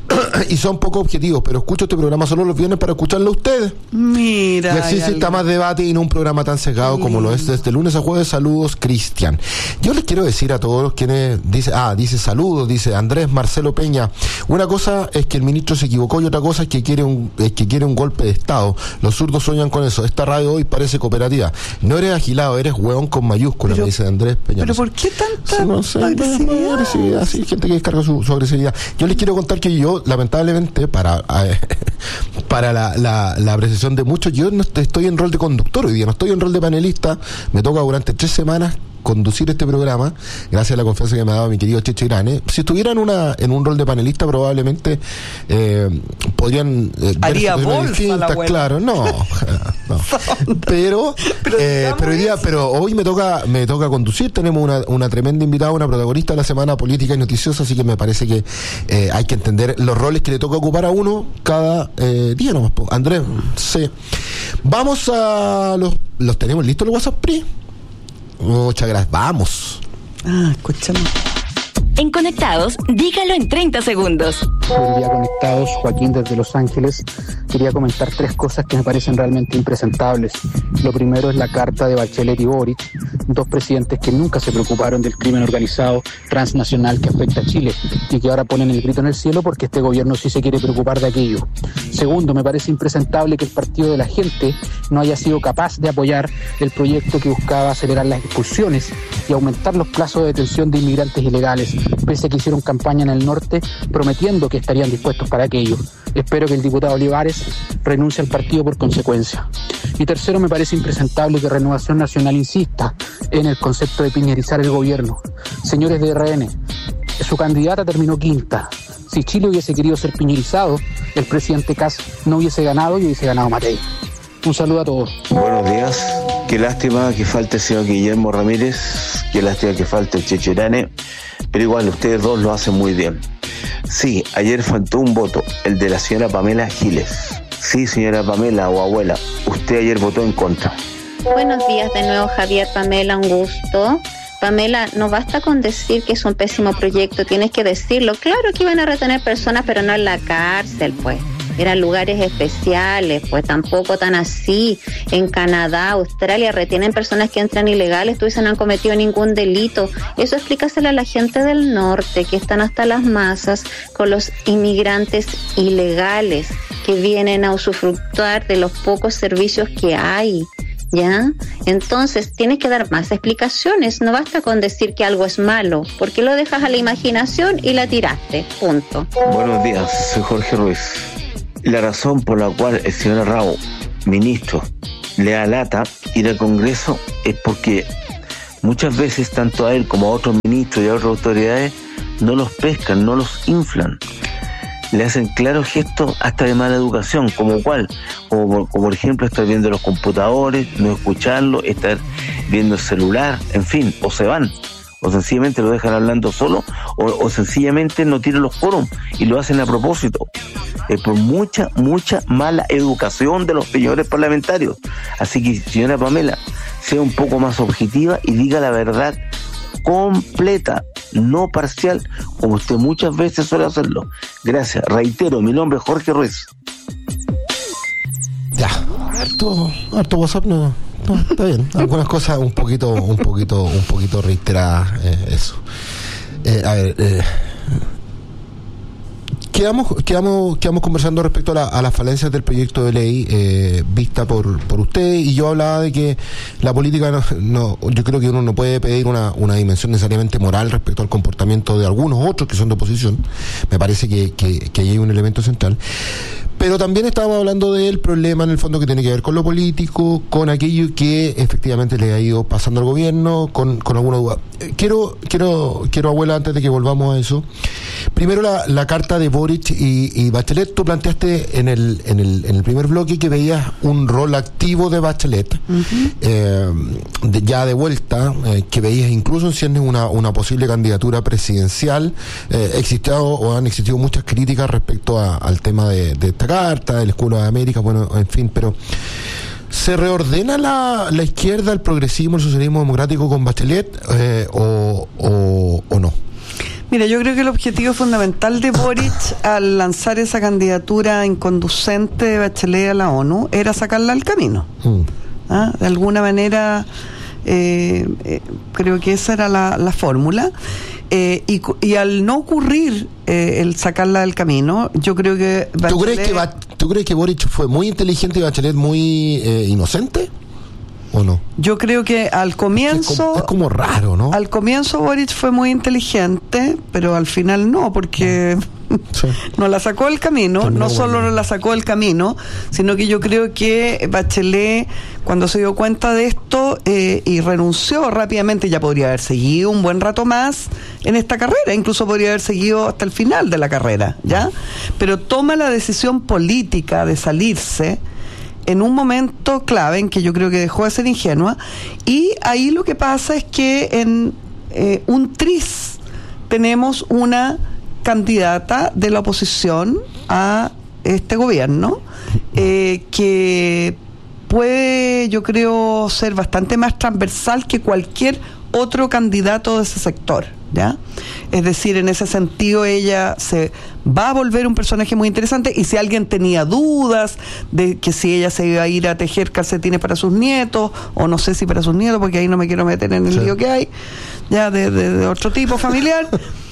y son poco objetivos, pero escucho este programa solo los viernes para escucharlo a ustedes. Mira. Y así se está más debate y no un programa tan sesgado sí. como lo es desde lunes a jueves. Saludos, Cristian. Yo les quiero decir a todos los quienes dice, ah, dice saludos, dice Andrés Marcelo Peña. Una cosa es que el ministro se equivocó y otra cosa es que quiere un, es que quiere un golpe de Estado. Los zurdos sueñan con eso. Esta radio hoy parece cooperativa. No eres agilado, eres hueón con mayúsculas, me dice Andrés Peña. ¿Pero por qué tanta sí, no sé, agresividad? agresividad? Sí, gente que descarga su, su agresividad. Yo les quiero contar que yo, lamentablemente, para eh, para la, la, la apreciación de muchos, yo no estoy en rol de conductor hoy día, no estoy en rol de panelista. Me toca durante tres semanas conducir este programa, gracias a la confianza que me ha dado mi querido Checho Irane. Si estuviera en una en un rol de panelista, probablemente eh, podrían eh, haría bolsa distintas, la abuela. Claro, no, no. pero pero, eh, pero hoy día, pero hoy me toca me toca conducir. Tenemos una, una tremenda invitada, una protagonista de la semana política y noticiosa, así que me parece que eh, hay que entender los roles que le toca ocupar a uno cada eh, día nomás. Andrés, sí. Vamos a los los tenemos listos los WhatsApp Pri. Muchas gracias. Vamos. Ah, escúchame. En Conectados, dígalo en treinta segundos. Buen día, Conectados. Joaquín desde Los Ángeles. Quería comentar tres cosas que me parecen realmente impresentables. Lo primero es la carta de Bachelet y Boric, dos presidentes que nunca se preocuparon del crimen organizado transnacional que afecta a Chile y que ahora ponen el grito en el cielo porque este gobierno sí se quiere preocupar de aquello. Segundo, me parece impresentable que el Partido de la Gente no haya sido capaz de apoyar el proyecto que buscaba acelerar las expulsiones y aumentar los plazos de detención de inmigrantes ilegales, pese a que hicieron campaña en el norte prometiendo que estarían dispuestos para aquello. Espero que el diputado Olivares renuncie al partido por consecuencia. Y tercero, me parece impresentable que Renovación Nacional insista en el concepto de piñerizar el gobierno. Señores de R N, su candidata terminó quinta. Si Chile hubiese querido ser piñerizado, el presidente Kast no hubiese ganado y hubiese ganado Matei. Un saludo a todos. Buenos días. Qué lástima que falte el señor Guillermo Ramírez, qué lástima que falte el Checho Irane, pero igual ustedes dos lo hacen muy bien. Sí, ayer faltó un voto, el de la señora Pamela Giles. Sí, señora Pamela o abuela, usted ayer votó en contra. Buenos días de nuevo, Javier, Pamela, un gusto. Pamela, no basta con decir que es un pésimo proyecto, tienes que decirlo. Claro que iban a retener personas, pero no en la cárcel, pues. Eran lugares especiales, pues tampoco tan así. En Canadá, Australia, retienen personas que entran ilegales, tú dices no han cometido ningún delito. Eso explícaselo a la gente del norte, que están hasta las masas con los inmigrantes ilegales que vienen a usufructuar de los pocos servicios que hay. ¿Ya? Entonces tienes que dar más explicaciones, no basta con decir que algo es malo, porque lo dejas a la imaginación y la tiraste, punto. Buenos días, soy Jorge Ruiz. La razón por la cual el señor Arrau, ministro, le da lata ir al Congreso es porque muchas veces tanto a él como a otros ministros y a otras autoridades no los pescan, no los inflan. Le hacen claros gestos hasta de mala educación, como cuál, como, como por ejemplo estar viendo los computadores, no escucharlo, estar viendo el celular, en fin, o se van, o sencillamente lo dejan hablando solo, o, o sencillamente no tiran los quórum y lo hacen a propósito. Es por mucha, mucha mala educación de los señores parlamentarios. Así que, señora Pamela, sea un poco más objetiva y diga la verdad completa, no parcial, como usted muchas veces suele hacerlo. Gracias. Reitero, mi nombre es Jorge Ruiz. Ya, harto, harto WhatsApp, no, no, está bien. Algunas cosas un poquito, un poquito, un poquito reiteradas, eh, eso. Eh, a ver, eh, Quedamos, quedamos, quedamos conversando respecto a, la, a las falencias del proyecto de ley eh, vista por, por usted, y yo hablaba de que la política no, no, yo creo que uno no puede pedir una, una dimensión necesariamente moral respecto al comportamiento de algunos otros que son de oposición. Me parece que, que, que ahí hay un elemento central. Pero también estábamos hablando del problema en el fondo que tiene que ver con lo político, con aquello que efectivamente le ha ido pasando al gobierno, con, con alguna duda. Quiero, quiero, quiero, abuela, antes de que volvamos a eso, primero la, la carta de Boric y, y Bachelet. Tú planteaste en el, en el, en el primer bloque que veías un rol activo de Bachelet, uh-huh. eh, de, ya de vuelta, eh, que veías incluso en ciernes una, una posible candidatura presidencial. Eh, existido o han existido muchas críticas respecto a, al tema de, de esta carta, del Escudo de América, bueno, en fin, pero ¿se reordena la, la izquierda, el progresismo, el socialismo democrático con Bachelet eh, o, o, o no? Mira, yo creo que el objetivo fundamental de Boric al lanzar esa candidatura inconducente de Bachelet a la ONU era sacarla al camino. Mm. ¿Ah? De alguna manera, eh, eh, creo que esa era la, la fórmula. Eh, y, y al no ocurrir eh, el sacarla del camino, yo creo que Bachelet... ¿Tú crees que, Ba- ¿tú crees que Boric fue muy inteligente y Bachelet muy eh, inocente? ¿O no? Yo creo que al comienzo... Es como, es como raro, ¿no? Al comienzo Boric fue muy inteligente, pero al final no, porque sí. no la sacó del camino. Pero no, no solo bueno. no la sacó del camino, sino que yo creo que Bachelet, cuando se dio cuenta de esto eh, y renunció rápidamente, ya podría haber seguido un buen rato más en esta carrera, incluso podría haber seguido hasta el final de la carrera, ¿ya? Pero toma la decisión política de salirse en un momento clave en que yo creo que dejó de ser ingenua, y ahí lo que pasa es que en eh, un tris tenemos una candidata de la oposición a este gobierno eh, que puede, yo creo, ser bastante más transversal que cualquier otro candidato de ese sector, ¿ya? Es decir, en ese sentido ella se va a volver un personaje muy interesante, y si alguien tenía dudas de que si ella se iba a ir a tejer calcetines para sus nietos, o no sé si para sus nietos, porque ahí no me quiero meter en el sí. lío que hay, ya de, de, de otro tipo familiar,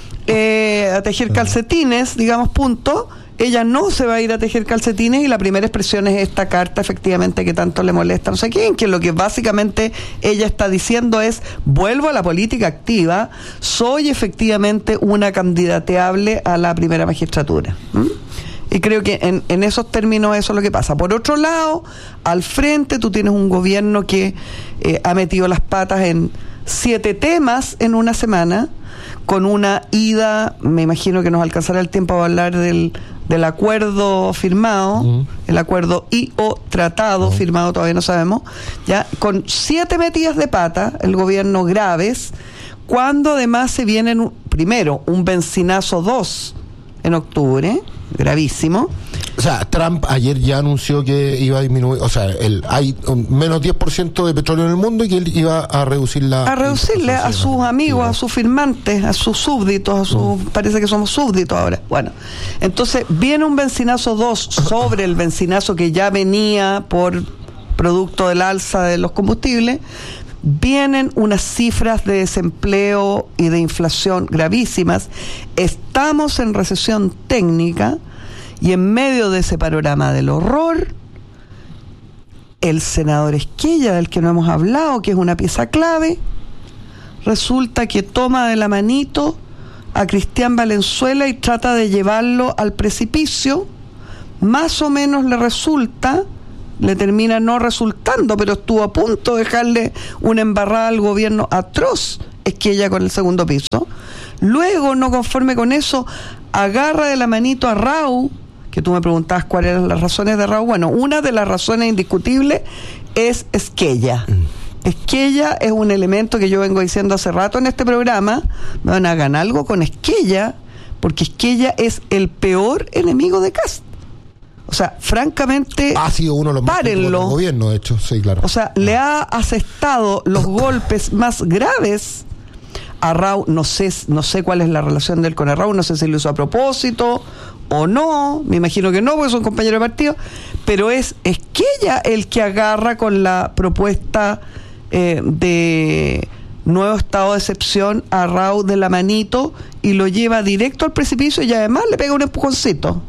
eh, a tejer calcetines, digamos, punto. Ella no se va a ir a tejer calcetines, y la primera expresión es esta carta, efectivamente, que tanto le molesta no sé quién, que lo que básicamente ella está diciendo es: vuelvo a la política activa, soy efectivamente una candidateable a la primera magistratura. ¿Mm? Y creo que en, en esos términos eso es lo que pasa. Por otro lado, al frente tú tienes un gobierno que eh, ha metido las patas en siete temas en una semana, con una ida, me imagino que nos alcanzará el tiempo a hablar del, del acuerdo firmado, uh-huh. el acuerdo y o tratado uh-huh. firmado, todavía no sabemos, ya, con siete metidas de pata, el gobierno graves, cuando además se vienen, primero, un benzinazo dos en octubre, gravísimo. O sea, Trump ayer ya anunció que iba a disminuir, o sea, el, hay un menos diez por ciento de petróleo en el mundo y que él iba a reducir la... A reducirle a sus amigos, a sus firmantes, a sus súbditos, a sus, mm. parece que somos súbditos ahora. Bueno, entonces viene un bencinazo dos sobre el bencinazo que ya venía por producto del alza de los combustibles. Vienen unas cifras de desempleo y de inflación gravísimas. Estamos en recesión técnica. Y en medio de ese panorama del horror, el senador Esquella, del que no hemos hablado, que es una pieza clave, resulta que toma de la manito a Cristian Valenzuela y trata de llevarlo al precipicio. Más o menos le resulta, le termina no resultando, pero estuvo a punto de dejarle una embarrada al gobierno atroz, Esquella, con el segundo piso. Luego, no conforme con eso, agarra de la manito a Rau, que tú me preguntabas cuáles eran las razones de Rau. Bueno, una de las razones indiscutibles es Esquella. Mm. Esquella es un elemento que yo vengo diciendo hace rato en este programa. Me van a ganar algo con Esquella, porque Esquella es el peor enemigo de Kast. O sea, francamente, ha sido uno de los más del gobierno, de hecho, sí, claro. O sea, le ha asestado los golpes más graves a Rau. No sé, no sé cuál es la relación de él con el Rau, no sé si lo hizo a propósito o no, me imagino que no, porque son compañeros de partido, pero es Esquella el que agarra con la propuesta eh, de nuevo estado de excepción a Rau de la manito y lo lleva directo al precipicio y además le pega un empujoncito.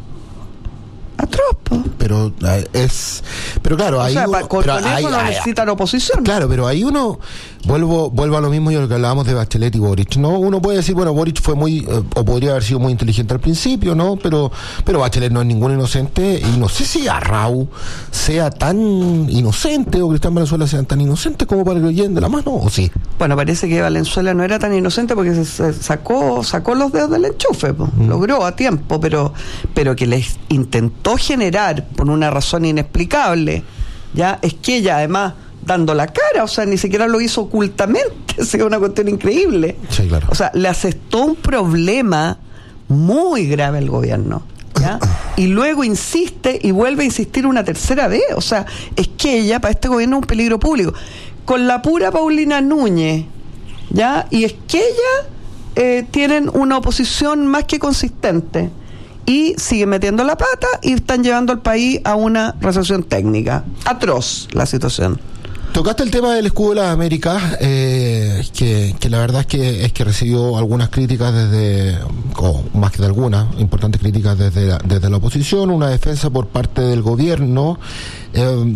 Atroz, pero eh, es pero claro, ahí o sea, uno, con, pero con ahí, eso no ahí, necesitan oposición. Claro, pero ahí uno vuelvo vuelvo a lo mismo yo lo que hablábamos de Bachelet y Boric, ¿no? Uno puede decir, bueno, Boric fue muy eh, o podría haber sido muy inteligente al principio, ¿no? Pero pero Bachelet no es ningún inocente y no sé si a Rau sea tan inocente o Cristian Valenzuela sean tan inocentes como para que lo lleven de la mano, o sí. Bueno, parece que Valenzuela no era tan inocente porque se, se sacó sacó los dedos del enchufe, pues. Mm. Logró a tiempo, pero pero que les intentó generar por una razón inexplicable, ya es que ella además dando la cara, o sea, ni siquiera lo hizo ocultamente, es una cuestión increíble. Sí, claro. O sea, le asestó un problema muy grave al gobierno, ¿ya? Y luego insiste y vuelve a insistir una tercera vez, o sea, es que ella para este gobierno es un peligro público. Con la pura Paulina Núñez, ¿ya? Y es que ella eh, tienen una oposición más que consistente. Y siguen metiendo la pata y están llevando al país a una recesión técnica. Atroz la situación. Tocaste el tema del escudo de las Américas, eh, que, que la verdad es que es que recibió algunas críticas desde, o más que de algunas, importantes críticas desde la, desde la oposición, una defensa por parte del gobierno. Eh,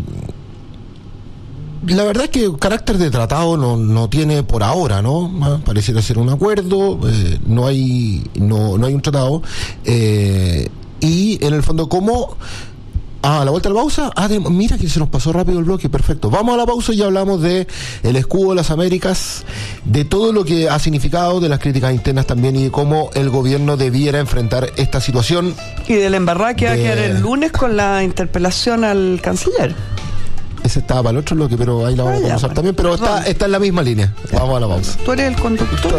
La verdad es que carácter de tratado no, no tiene por ahora, ¿no? Pareciera ser un acuerdo, eh, no hay no no hay un tratado, eh, y en el fondo, ¿cómo? Ah, a la vuelta a la pausa, ah, de, mira que se nos pasó rápido el bloque, perfecto. Vamos a la pausa y ya hablamos de el escudo de las Américas, de todo lo que ha significado, de las críticas internas también y de cómo el gobierno debiera enfrentar esta situación. Y del embarrada que de... va a quedar el lunes con la interpelación al canciller. Ese estaba para el otro bloque, pero ahí la vamos ah, a conversar bueno. también, pero está, está en la misma línea. Ya. Vamos a la pausa. Tú eres el conductor.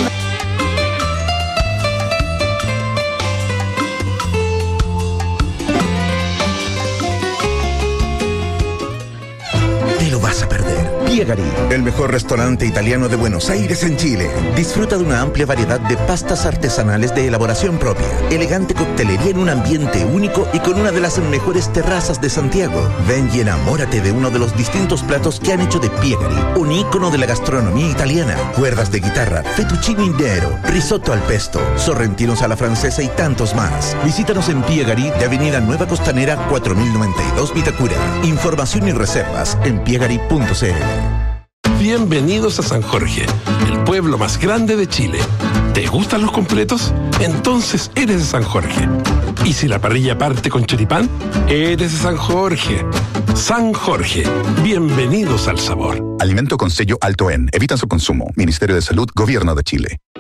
Te lo vas a perder. Piegari, el mejor restaurante italiano de Buenos Aires en Chile. Disfruta de una amplia variedad de pastas artesanales de elaboración propia, elegante coctelería en un ambiente único y con una de las mejores terrazas de Santiago. Ven y enamórate de uno de los distintos platos que han hecho de Piegari un ícono de la gastronomía italiana. Cuerdas de guitarra, fettuccine intero, risotto al pesto, sorrentinos a la francesa y tantos más. Visítanos en Piegari de Avenida Nueva Costanera cuatro mil noventa y dos Vitacura. Información y reservas en piegari punto c l. Bienvenidos a San Jorge, el pueblo más grande de Chile. ¿Te gustan los completos? Entonces eres de San Jorge. ¿Y si la parrilla parte con choripán? Eres de San Jorge. San Jorge, bienvenidos al sabor. Alimento con sello alto en. Evitan su consumo. Ministerio de Salud, Gobierno de Chile.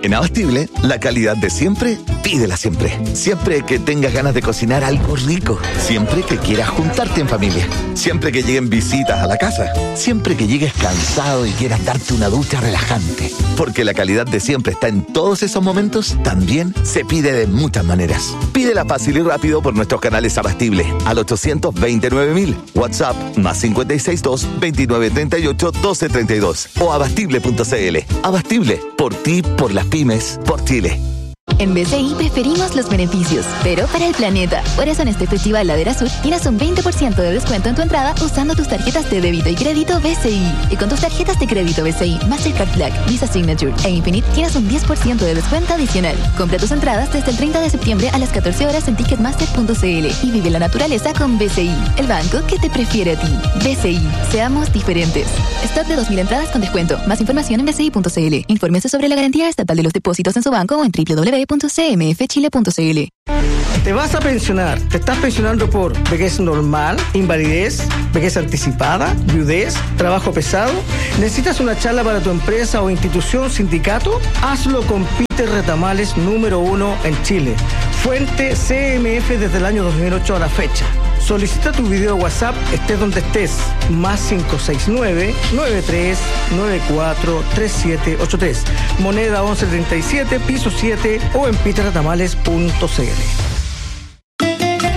En Abastible, la calidad de siempre, pídela siempre. Siempre que tengas ganas de cocinar algo rico. Siempre que quieras juntarte en familia. Siempre que lleguen visitas a la casa. Siempre que llegues cansado y quieras darte una ducha relajante. Porque la calidad de siempre está en todos esos momentos, también se pide de muchas maneras. Pídela fácil y rápido por nuestros canales Abastible al ochocientos veintinueve mil. WhatsApp más cincuenta y seis dos veintinueve treinta y ocho doce treinta y dos o abastible punto cl. Abastible, por ti, por las pymes, por Chile. En B C I preferimos los beneficios, pero para el planeta. Por eso en este Festival Ladera Sur tienes un veinte por ciento de descuento en tu entrada usando tus tarjetas de débito y crédito B C I. Y con tus tarjetas de crédito B C I, Mastercard Black, Visa Signature e Infinite tienes un diez por ciento de descuento adicional. Compra tus entradas desde el treinta de septiembre a las catorce horas en ticketmaster punto cl y vive la naturaleza con B C I, el banco que te prefiere a ti. B C I, seamos diferentes. Stock de dos mil entradas con descuento. Más información en b c i punto cl. Infórmese sobre la garantía estatal de los depósitos en su banco o en w w w punto c m f chile punto c l. Te vas a pensionar. ¿Te estás pensionando por vejez normal, invalidez, vejez anticipada, viudez, trabajo pesado? ¿Necesitas una charla para tu empresa o institución, sindicato? Hazlo con Peter Retamales, número uno en Chile. Fuente C M F desde el año dos mil ocho a la fecha. Solicita tu video WhatsApp, estés donde estés. Más cinco seis nueve, nueve tres nueve cuatro, tres siete ocho tres. Moneda once treinta y siete, piso siete o en peter retamales punto c l.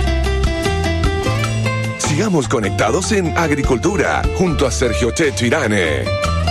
Sigamos conectados en Agricultura, junto a Sergio Checho Irane.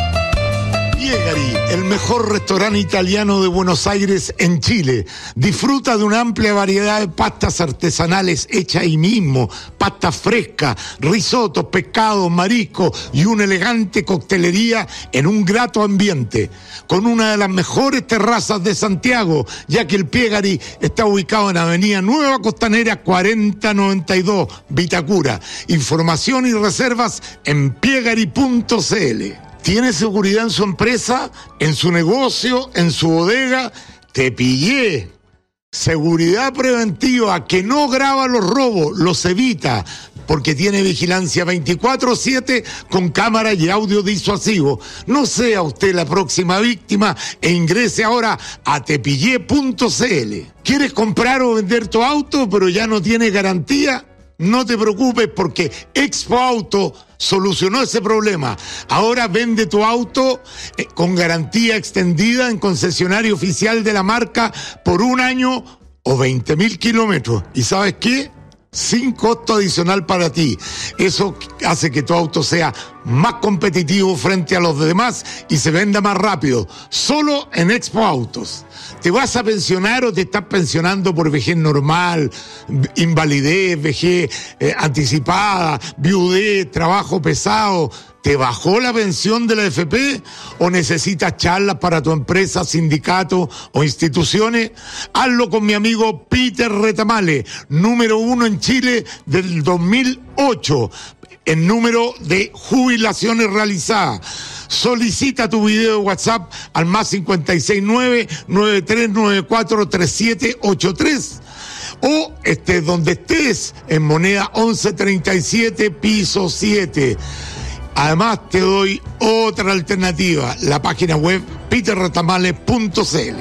Piegari, el mejor restaurante italiano de Buenos Aires en Chile. Disfruta de una amplia variedad de pastas artesanales hechas ahí mismo, pastas frescas, risotos, pescados, mariscos y una elegante coctelería en un grato ambiente, con una de las mejores terrazas de Santiago, ya que el Piegari está ubicado en Avenida Nueva Costanera cuarenta noventa y dos, Vitacura. Información y reservas en piegari punto c l. ¿Tiene seguridad en su empresa, en su negocio, en su bodega? Te pillé. Seguridad preventiva que no graba los robos, los evita, porque tiene vigilancia veinticuatro siete con cámara y audio disuasivo. No sea usted la próxima víctima e ingrese ahora a tepillé punto c l. ¿Quieres comprar o vender tu auto pero ya no tiene garantía? No te preocupes porque Expo Auto solucionó ese problema. Ahora vende tu auto eh, con garantía extendida en concesionario oficial de la marca por un año o veinte mil kilómetros. ¿Y sabes qué? Sin costo adicional para ti. Eso hace que tu auto sea más competitivo frente a los demás y se venda más rápido. Solo en Expo Autos. ¿Te vas a pensionar o te estás pensionando por vejez normal, invalidez, vejez eh, anticipada, viudez, trabajo pesado? ¿Te bajó la pensión de la A F P o necesitas charlas para tu empresa, sindicato o instituciones? Hazlo con mi amigo Peter Retamales, número uno en Chile del dos mil ocho, en número de jubilaciones realizadas. Solicita tu video de WhatsApp al más cincuenta y seis nueve, nueve tres nueve cuatro, tres siete ocho tres o estés donde estés en moneda once treinta y siete, piso siete. Además te doy otra alternativa, la página web peter retamales punto c l.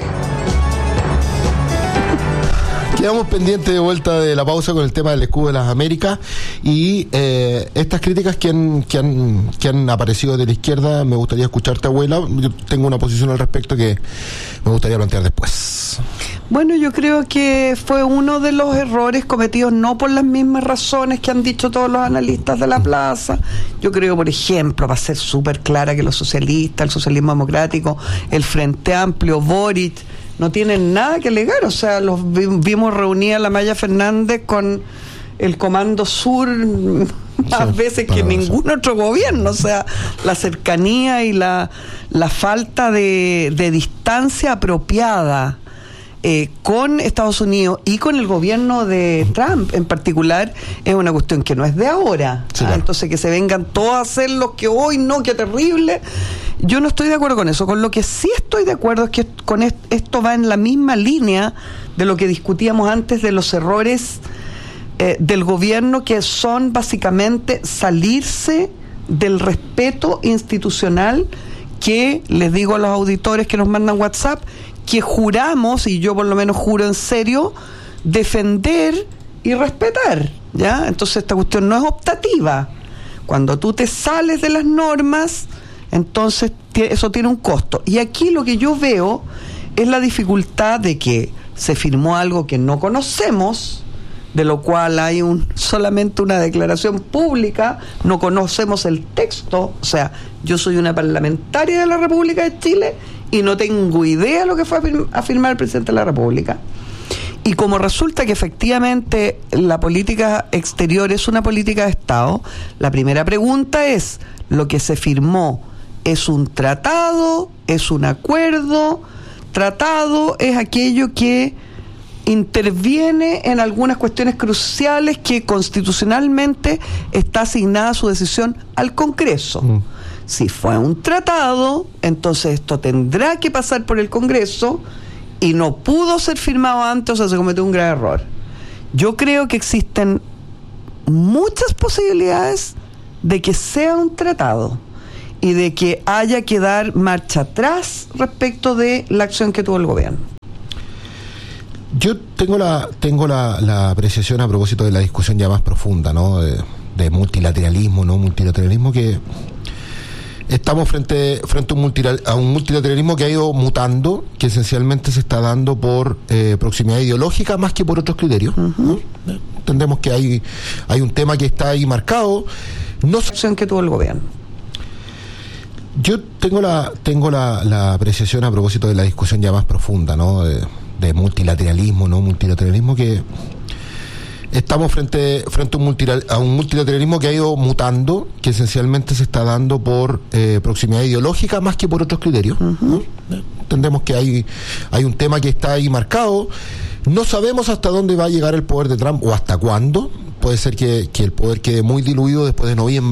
Quedamos pendientes de vuelta de la pausa con el tema del escudo de las Américas y eh, estas críticas que han, que, han, que han aparecido de la izquierda. Me gustaría escucharte, abuela. Yo tengo una posición al respecto que me gustaría plantear después. Bueno, yo creo que fue uno de los errores cometidos no por las mismas razones que han dicho todos los analistas de la plaza. Yo creo, por ejemplo, para ser súper clara, que los socialistas, el socialismo democrático, el Frente Amplio, Boric, no tienen nada que alegar. O sea, los vimos reunida la Maya Fernández con el Comando Sur más sí, veces que ningún otro gobierno. O sea, la cercanía y la, la falta de, de distancia apropiada Eh, con Estados Unidos y con el gobierno de Trump en particular es una cuestión que no es de ahora. Sí, claro. Entonces que se vengan todos a hacer lo que hoy no, qué terrible. Yo no estoy de acuerdo con eso. Con lo que sí estoy de acuerdo es que con esto va en la misma línea de lo que discutíamos antes de los errores eh, del gobierno, que son básicamente salirse del respeto institucional que, les digo a los auditores que nos mandan WhatsApp, que juramos, y yo por lo menos juro en serio, defender y respetar, ¿ya? Entonces esta cuestión no es optativa. Cuando tú te sales de las normas, entonces eso tiene un costo. Y aquí lo que yo veo es la dificultad de que se firmó algo que no conocemos, de lo cual hay un solamente una declaración pública, no conocemos el texto. O sea, yo soy una parlamentaria de la República de Chile y no tengo idea de lo que fue a, firm- a firmar el presidente de la República. Y como resulta que efectivamente la política exterior es una política de Estado, la primera pregunta es, ¿lo que se firmó es un tratado, es un acuerdo? Tratado es aquello que interviene en algunas cuestiones cruciales que constitucionalmente está asignada su decisión al Congreso. Mm. Si fue un tratado, entonces esto tendrá que pasar por el Congreso y no pudo ser firmado antes, o sea, se cometió un grave error. Yo creo que existen muchas posibilidades de que sea un tratado y de que haya que dar marcha atrás respecto de la acción que tuvo el gobierno. Yo tengo la tengo la, la apreciación a propósito de la discusión ya más profunda, ¿no? De, de multilateralismo, no multilateralismo, que estamos frente frente a un, multilateral, a un multilateralismo que ha ido mutando, que esencialmente se está dando por eh, proximidad ideológica más que por otros criterios. Uh-huh. ¿No? Entendemos que hay hay un tema que está ahí marcado. No sé acción que tuvo el gobierno. Yo tengo la tengo la, la apreciación a propósito de la discusión ya más profunda, ¿no? De, de multilateralismo, no multilateralismo, que estamos frente frente a un, multilateral, a un multilateralismo que ha ido mutando, que esencialmente se está dando por eh, proximidad ideológica más que por otros criterios. Uh-huh. ¿No? Entendemos que hay hay un tema que está ahí marcado. No sabemos hasta dónde va a llegar el poder de Trump o hasta cuándo. Puede ser que, que el poder quede muy diluido después de noviembre.